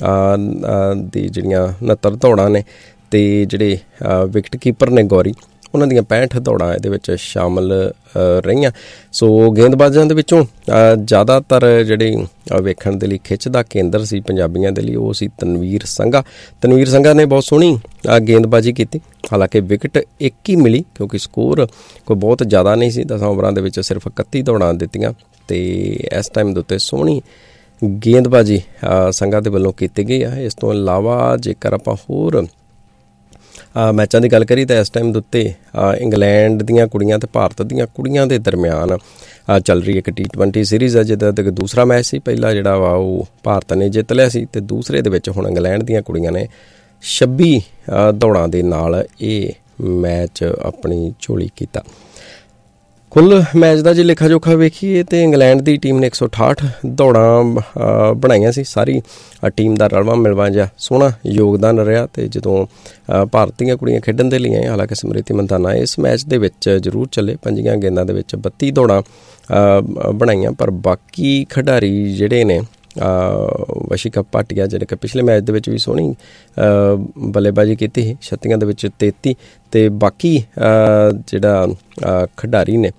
ਦੀ ਜਿਹੜੀਆਂ ਉਣਹੱਤਰ ਦੌੜਾਂ ਨੇ ਅਤੇ ਜਿਹੜੇ ਵਿਕਟ ਕੀਪਰ ਨੇ ਗੌਰੀ, ਉਹਨਾਂ ਦੀਆਂ ਪੈਂਹਠ ਦੌੜਾਂ ਇਹਦੇ ਵਿੱਚ ਸ਼ਾਮਲ ਰਹੀਆਂ। ਸੋ ਗੇਂਦਬਾਜ਼ਾਂ ਦੇ ਵਿੱਚੋਂ ਜ਼ਿਆਦਾਤਰ ਜਿਹੜੀ ਵੇਖਣ ਦੇ ਲਈ ਖਿੱਚ ਦਾ ਕੇਂਦਰ ਸੀ ਪੰਜਾਬੀਆਂ ਦੇ ਲਈ, ਉਹ ਸੀ ਤਨਵੀਰ ਸੰਘਾ। ਤਨਵੀਰ ਸੰਘਾ ਨੇ ਬਹੁਤ ਸੋਹਣੀ ਗੇਂਦਬਾਜ਼ੀ ਕੀਤੀ, ਹਾਲਾਂਕਿ ਵਿਕਟ ਇੱਕ ਹੀ ਮਿਲੀ ਕਿਉਂਕਿ ਸਕੋਰ ਕੋਈ ਬਹੁਤ ਜ਼ਿਆਦਾ ਨਹੀਂ ਸੀ। ਦਸਾਂ ਓਵਰਾਂ ਦੇ ਵਿੱਚ ਸਿਰਫ ਇਕੱਤੀ ਦੌੜਾਂ ਦਿੱਤੀਆਂ ਅਤੇ ਇਸ ਟਾਈਮ ਦੇ ਉੱਤੇ ਸੋਹਣੀ ਗੇਂਦਬਾਜ਼ੀ ਸੰਘਾ ਦੇ ਵੱਲੋਂ ਕੀਤੀ ਗਈ ਹੈ। ਇਸ ਤੋਂ ਇਲਾਵਾ ਜੇਕਰ ਆਪਾਂ ਹੋਰ ਮੈਚਾਂ ਦੀ ਗੱਲ ਕਰੀ ਤਾਂ ਇਸ ਟਾਈਮ ਦੇ ਉੱਤੇ ਇੰਗਲੈਂਡ ਦੀਆਂ ਕੁੜੀਆਂ ਅਤੇ ਭਾਰਤ ਦੀਆਂ ਕੁੜੀਆਂ ਦੇ ਦਰਮਿਆਨ ਚੱਲ ਰਹੀ ਇੱਕ ਟੀ ਟਵੈਂਟੀ ਸੀਰੀਜ਼ ਹੈ, ਜਿਹਦਾ ਤੱਕ ਦੂਸਰਾ ਮੈਚ ਸੀ। ਪਹਿਲਾ ਜਿਹੜਾ ਵਾ ਉਹ ਭਾਰਤ ਨੇ ਜਿੱਤ ਲਿਆ ਸੀ ਅਤੇ ਦੂਸਰੇ ਦੇ ਵਿੱਚ ਹੁਣ ਇੰਗਲੈਂਡ ਦੀਆਂ ਕੁੜੀਆਂ ਨੇ ਛੱਬੀ ਦੌੜਾਂ ਦੇ ਨਾਲ ਇਹ ਮੈਚ ਆਪਣੀ ਝੋਲੀ ਕੀਤਾ। ਕੁੱਲ ਮੈਚ ਦਾ ਜੇ ਲੇਖਾ ਜੋਖਾ ਵੇਖੀਏ ਤਾਂ ਇੰਗਲੈਂਡ ਦੀ ਟੀਮ ਨੇ ਇੱਕ ਸੌ ਅਠਾਹਠ ਦੌੜਾਂ ਬਣਾਈਆਂ ਸੀ। ਸਾਰੀ ਟੀਮ ਦਾ ਰਲਵਾ ਮਿਲਵਾ ਜਿਹਾ ਸੋਹਣਾ ਯੋਗਦਾਨ ਰਿਹਾ। ਅਤੇ ਜਦੋਂ ਭਾਰਤ ਦੀਆਂ ਕੁੜੀਆਂ ਖੇਡਣ ਦੇ ਲਈ ਆਏ, ਹਾਲਾਂਕਿ ਸਮ੍ਰਿਤੀ ਮੰਧਾਨਾ ਇਸ ਮੈਚ ਦੇ ਵਿੱਚ ਜ਼ਰੂਰ ਚੱਲੇ, ਪੰਜੀਆਂ ਗੇਂਦਾਂ ਦੇ ਵਿੱਚ ਬੱਤੀ ਦੌੜਾਂ ਬਣਾਈਆਂ, ਪਰ ਬਾਕੀ ਖਿਡਾਰੀ ਜਿਹੜੇ ਨੇ ਵਸ਼ਿਕਾ ਭਾਟੀਆ ਜਿਹੜੇ ਕਿ ਪਿਛਲੇ ਮੈਚ ਦੇ ਵਿੱਚ ਵੀ ਸੋਹਣੀ ਬੱਲੇਬਾਜ਼ੀ ਕੀਤੀ ਸੀ, ਛੱਤੀਆਂ ਦੇ ਵਿੱਚ ਤੇਤੀ, ਅਤੇ ਬਾਕੀ ਜਿਹੜਾ ਖਿਡਾਰੀ ਨੇ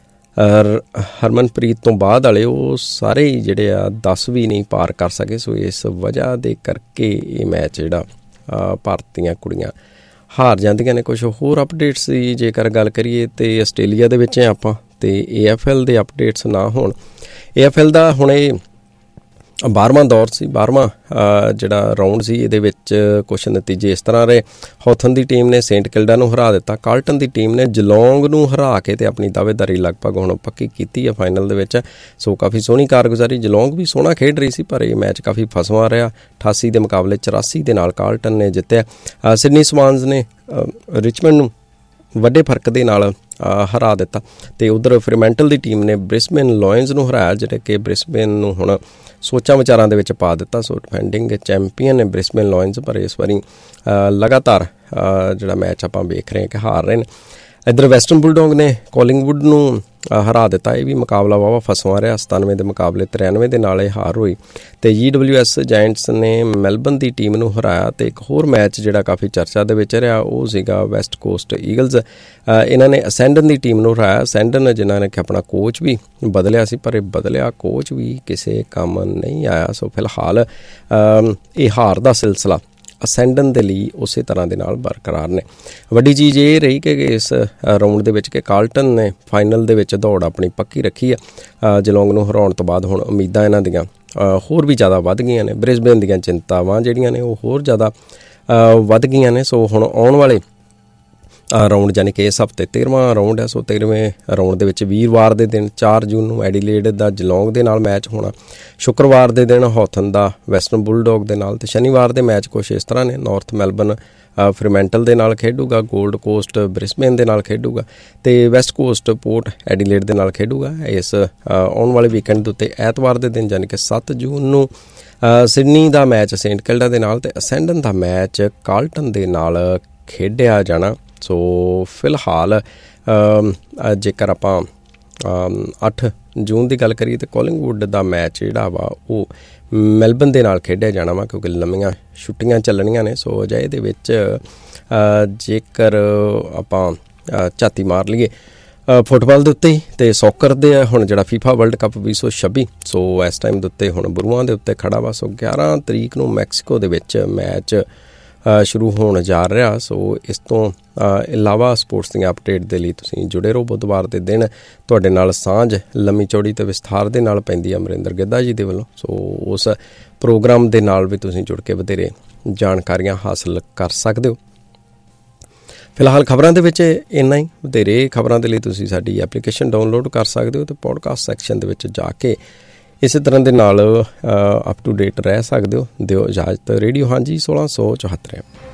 ਹਰਮਨਪ੍ਰੀਤ ਤੋਂ ਬਾਅਦ ਵਾਲੇ ਉਹ ਸਾਰੇ ਹੀ ਜਿਹੜੇ ਆ ਦਸ ਵੀ ਨਹੀਂ ਪਾਰ ਕਰ ਸਕੇ। ਸੋ ਇਸ ਵਜ੍ਹਾ ਦੇ ਕਰਕੇ ਇਹ ਮੈਚ ਜਿਹੜਾ ਭਾਰਤ ਦੀਆਂ ਕੁੜੀਆਂ ਹਾਰ ਜਾਂਦੀਆਂ ਨੇ। ਕੁਛ ਹੋਰ ਅਪਡੇਟਸ ਦੀ ਜੇਕਰ ਗੱਲ ਕਰੀਏ ਤਾਂ ਆਸਟ੍ਰੇਲੀਆ ਦੇ ਵਿੱਚ ਆਪਾਂ ਅਤੇ ਏ ਐਫ ਐਲ ਦੇ ਅਪਡੇਟਸ ਨਾ ਹੋਣ। ਏ ਐਫ ਐਲ ਦਾ ਹੁਣ ਇਹ ਬਾਰ੍ਹਵਾਂ ਦੌਰ ਸੀ, ਬਾਰ੍ਹਵਾਂ ਜਿਹੜਾ ਰਾਊਂਡ ਸੀ। ਇਹਦੇ ਵਿੱਚ ਕੁਛ ਨਤੀਜੇ ਇਸ ਤਰ੍ਹਾਂ ਰਹੇ। ਹੌਥਨ ਦੀ ਟੀਮ ਨੇ ਸੇਂਟ ਕਿਲਡਾ ਨੂੰ ਹਰਾ ਦਿੱਤਾ। ਕਾਰਲਟਨ ਦੀ ਟੀਮ ਨੇ ਜਲੌਂਗ ਨੂੰ ਹਰਾ ਕੇ ਅਤੇ ਆਪਣੀ ਦਾਅਵੇਦਾਰੀ ਲਗਭਗ ਹੁਣ ਪੱਕੀ ਕੀਤੀ ਹੈ ਫਾਈਨਲ ਦੇ ਵਿੱਚ। ਸੋ ਕਾਫੀ ਸੋਹਣੀ ਕਾਰਗੁਜ਼ਾਰੀ, ਜਲੌਂਗ ਵੀ ਸੋਹਣਾ ਖੇਡ ਰਹੀ ਸੀ, ਪਰ ਇਹ ਮੈਚ ਕਾਫੀ ਫਸਵਾਂ ਰਿਹਾ। ਅਠਾਸੀ ਦੇ ਮੁਕਾਬਲੇ ਚੁਰਾਸੀ ਦੇ ਨਾਲ ਕਾਰਲਟਨ ਨੇ ਜਿੱਤਿਆ। ਸਿਡਨੀ ਸਵਾਨਜ਼ ਨੇ ਰਿਚਮੰਡ ਨੂੰ ਵੱਡੇ ਫਰਕ ਦੇ ਨਾਲ ਹਰਾ ਦਿੱਤਾ ਅਤੇ ਉੱਧਰ ਫਰੀਮੈਂਟਲ ਦੀ ਟੀਮ ਨੇ ਬ੍ਰਿਸਬੇਨ ਲਾਇਨਜ਼ ਨੂੰ ਹਰਾਇਆ, ਜਿਹੜੇ ਕਿ ਬ੍ਰਿਸਬੇਨ ਨੂੰ ਹੁਣ ਸੋਚਾਂ ਵਿਚਾਰਾਂ ਦੇ ਵਿੱਚ ਪਾ ਦਿੱਤਾ। ਸੋ ਡਿਫੈਂਡਿੰਗ ਚੈਂਪੀਅਨ ਨੇ ਬ੍ਰਿਸਬੇਨ ਲਾਇਨਜ਼, ਪਰ ਇਸ ਵਾਰੀ ਲਗਾਤਾਰ ਜਿਹੜਾ ਮੈਚ ਆਪਾਂ ਵੇਖ ਰਹੇ ਹਾਂ ਕਿ ਹਾਰ ਰਹੇ ਨੇ। ਇੱਧਰ ਵੈਸਟਰਨ ਬੁਲਡੌਗ ਨੇ ਕੋਲਿੰਗਵੁੱਡ ਨੂੰ ਹਰਾ ਦਿੱਤਾ। ਇਹ ਵੀ ਮੁਕਾਬਲਾ ਵਾਹਵਾ ਫਸਵਾਂ ਰਿਹਾ, ਸਤਾਨਵੇਂ ਦੇ ਮੁਕਾਬਲੇ ਤਰਿਆਨਵੇਂ ਦੇ ਨਾਲ ਇਹ ਹਾਰ ਹੋਈ। ਅਤੇ ਜੀ ਡਬਲਿਊ ਐਸ ਜਾਇੰਟਸ ਨੇ ਮੈਲਬਨ ਦੀ ਟੀਮ ਨੂੰ ਹਰਾਇਆ। ਅਤੇ ਇੱਕ ਹੋਰ ਮੈਚ ਜਿਹੜਾ ਕਾਫੀ ਚਰਚਾ ਦੇ ਵਿੱਚ ਰਿਹਾ ਉਹ ਸੀਗਾ ਵੈਸਟ ਕੋਸਟ ਈਗਲਜ਼, ਇਹਨਾਂ ਨੇ ਅਸੈਂਡਨ ਦੀ ਟੀਮ ਨੂੰ ਹਰਾਇਆ। ਅਸੈਂਡਨ ਜਿਨ੍ਹਾਂ ਨੇ ਕਿ ਆਪਣਾ ਕੋਚ ਵੀ ਬਦਲਿਆ ਸੀ, ਪਰ ਇਹ ਬਦਲਿਆ ਕੋਚ ਵੀ ਕਿਸੇ ਕੰਮ ਨਹੀਂ ਆਇਆ। ਸੋ ਫਿਲਹਾਲ ਇਹ ਹਾਰ ਦਾ ਸਿਲਸਿਲਾ ਅਸੈਂਡਨ ਦੇ ਲਈ ਉਸੇ ਤਰ੍ਹਾਂ ਦੇ ਨਾਲ ਬਰਕਰਾਰ ਨੇ। ਵੱਡੀ ਚੀਜ਼ ਇਹ ਰਹੀ ਕਿ ਇਸ ਰਾਊਂਡ ਦੇ ਵਿੱਚ ਕਿ ਕਾਰਲਟਨ ਨੇ ਫਾਈਨਲ ਦੇ ਵਿੱਚ ਦੌੜ ਆਪਣੀ ਪੱਕੀ ਰੱਖੀ ਹੈ। ਜਲੌਂਗ ਨੂੰ ਹਰਾਉਣ ਤੋਂ ਬਾਅਦ ਹੁਣ ਉਮੀਦਾਂ ਇਹਨਾਂ ਦੀਆਂ ਹੋਰ ਵੀ ਜ਼ਿਆਦਾ ਵੱਧ ਗਈਆਂ ਨੇ। ਬ੍ਰਿਸਬੇਨ ਦੀਆਂ ਚਿੰਤਾਵਾਂ ਜਿਹੜੀਆਂ ਨੇ ਉਹ ਹੋਰ ਜ਼ਿਆਦਾ ਵੱਧ ਗਈਆਂ ਨੇ। ਸੋ ਹੁਣ ਆਉਣ ਵਾਲੇ ਰਾਊਂਡ ਯਾਨੀ ਕਿ ਇਸ ਹਫ਼ਤੇ ਤੇਰਵਾਂ ਰਾਊਂਡ ਹੈ। ਸੋ ਤੇਰਵੇਂ ਰਾਊਂਡ ਦੇ ਵਿੱਚ ਵੀਰਵਾਰ ਦੇ ਦਿਨ ਚਾਰ ਜੂਨ ਨੂੰ ਐਡੀਲੇਡ ਦਾ ਜਲੌਂਗ ਦੇ ਨਾਲ ਮੈਚ ਹੋਣਾ, ਸ਼ੁੱਕਰਵਾਰ ਦੇ ਦਿਨ ਹੌਥਨ ਦਾ ਵੈਸਟਰਨ ਬੁਲਡੌਗ ਦੇ ਨਾਲ, ਅਤੇ ਸ਼ਨੀਵਾਰ ਦੇ ਮੈਚ ਕੁਛ ਇਸ ਤਰ੍ਹਾਂ ਨੇ। ਨਾਰਥ ਮੈਲਬਨ ਫਰੀਮੈਂਟਲ ਦੇ ਨਾਲ ਖੇਡੂਗਾ, ਗੋਲਡ ਕੋਸਟ ਬ੍ਰਿਸਬੇਨ ਦੇ ਨਾਲ ਖੇਡੂਗਾ, ਅਤੇ ਵੈਸਟ ਕੋਸਟ ਪੋਰਟ ਐਡੀਲੇਡ ਦੇ ਨਾਲ ਖੇਡੂਗਾ। ਇਸ ਆਉਣ ਵਾਲੇ ਵੀਕਐਂਡ ਦੇ ਉੱਤੇ ਐਤਵਾਰ ਦੇ ਦਿਨ ਯਾਨੀ ਕਿ ਸੱਤ ਜੂਨ ਨੂੰ ਸਿਡਨੀ ਦਾ ਮੈਚ ਸੇਂਟ ਕਿਲਡਾ ਦੇ ਨਾਲ ਅਤੇ ਅਸੈਂਡਨ ਦਾ ਮੈਚ ਕਾਰਲਟਨ ਦੇ ਨਾਲ ਖੇਡਿਆ ਜਾਣਾ। ਸੋ ਫਿਲਹਾਲ ਜੇਕਰ ਆਪਾਂ ਅੱਠ ਜੂਨ ਦੀ ਗੱਲ ਕਰੀਏ ਤਾਂ ਕੋਲਿੰਗਵੁੱਡ ਦਾ ਮੈਚ ਜਿਹੜਾ ਵਾ ਉਹ ਮੈਲਬਨ ਦੇ ਨਾਲ ਖੇਡਿਆ ਜਾਣਾ ਵਾ, ਕਿਉਂਕਿ ਲੰਮੀਆਂ ਛੁੱਟੀਆਂ ਚੱਲਣੀਆਂ ਨੇ। ਸੋ ਅਜਿਹੇ ਦੇ ਵਿੱਚ ਜੇਕਰ ਆਪਾਂ ਝਾਤੀ ਮਾਰ ਲਈਏ ਫੁੱਟਬਾਲ ਦੇ ਉੱਤੇ ਹੀ ਅਤੇ ਸੌਕਰ ਦੇ ਹੁਣ ਜਿਹੜਾ ਫੀਫਾ ਵਰਲਡ ਕੱਪ ਵੀਹ ਸੌ ਛੱਬੀ, ਸੋ ਇਸ ਟਾਈਮ ਦੇ ਉੱਤੇ ਹੁਣ ਬਰੂਆਂ ਦੇ ਉੱਤੇ ਖੜਾ ਵਾ। ਸੋ ਗਿਆਰਾਂ ਤਰੀਕ ਨੂੰ ਮੈਕਸੀਕੋ ਦੇ ਵਿੱਚ ਮੈਚ ਸ਼ੁਰੂ ਹੋਣ ਜਾ ਰਿਹਾ। ਸੋ ਇਸ ਤੋਂ ਇਲਾਵਾ ਸਪੋਰਟਸ ਦੀਆਂ ਅਪਡੇਟ ਦੇ ਲਈ ਤੁਸੀਂ ਜੁੜੇ ਰਹੋ। ਬੁੱਧਵਾਰ ਦੇ ਦਿਨ ਤੁਹਾਡੇ ਨਾਲ ਸਾਂਝ ਲੰਮੀ ਚੌੜੀ ਅਤੇ ਵਿਸਥਾਰ ਦੇ ਨਾਲ ਪੈਂਦੀ ਹੈ ਅਮਰਿੰਦਰ ਗਿੱਧਾ ਜੀ ਦੇ ਵੱਲੋਂ। ਸੋ ਉਸ ਪ੍ਰੋਗਰਾਮ ਦੇ ਨਾਲ ਵੀ ਤੁਸੀਂ ਜੁੜ ਕੇ ਵਧੇਰੇ ਜਾਣਕਾਰੀਆਂ ਹਾਸਲ ਕਰ ਸਕਦੇ ਹੋ। ਫਿਲਹਾਲ ਖਬਰਾਂ ਦੇ ਵਿੱਚ ਇੰਨਾ ਹੀ। ਵਧੇਰੇ ਖਬਰਾਂ ਦੇ ਲਈ ਤੁਸੀਂ ਸਾਡੀ ਐਪਲੀਕੇਸ਼ਨ ਡਾਊਨਲੋਡ ਕਰ ਸਕਦੇ ਹੋ ਅਤੇ ਪੋਡਕਾਸਟ ਸੈਕਸ਼ਨ ਦੇ ਵਿੱਚ ਜਾ ਕੇ ਇਸੇ ਤਰ੍ਹਾਂ ਦੇ ਨਾਲ ਅਪ ਟੂ ਡੇਟ ਰਹਿ ਸਕਦੇ ਹੋ। ਦਿਓ ਇਜਾਜ਼ਤ। ਰੇਡੀਓ ਹਾਂਜੀ ਸੋਲਾਂ ਸੌ ਚੁਹੱਤਰ।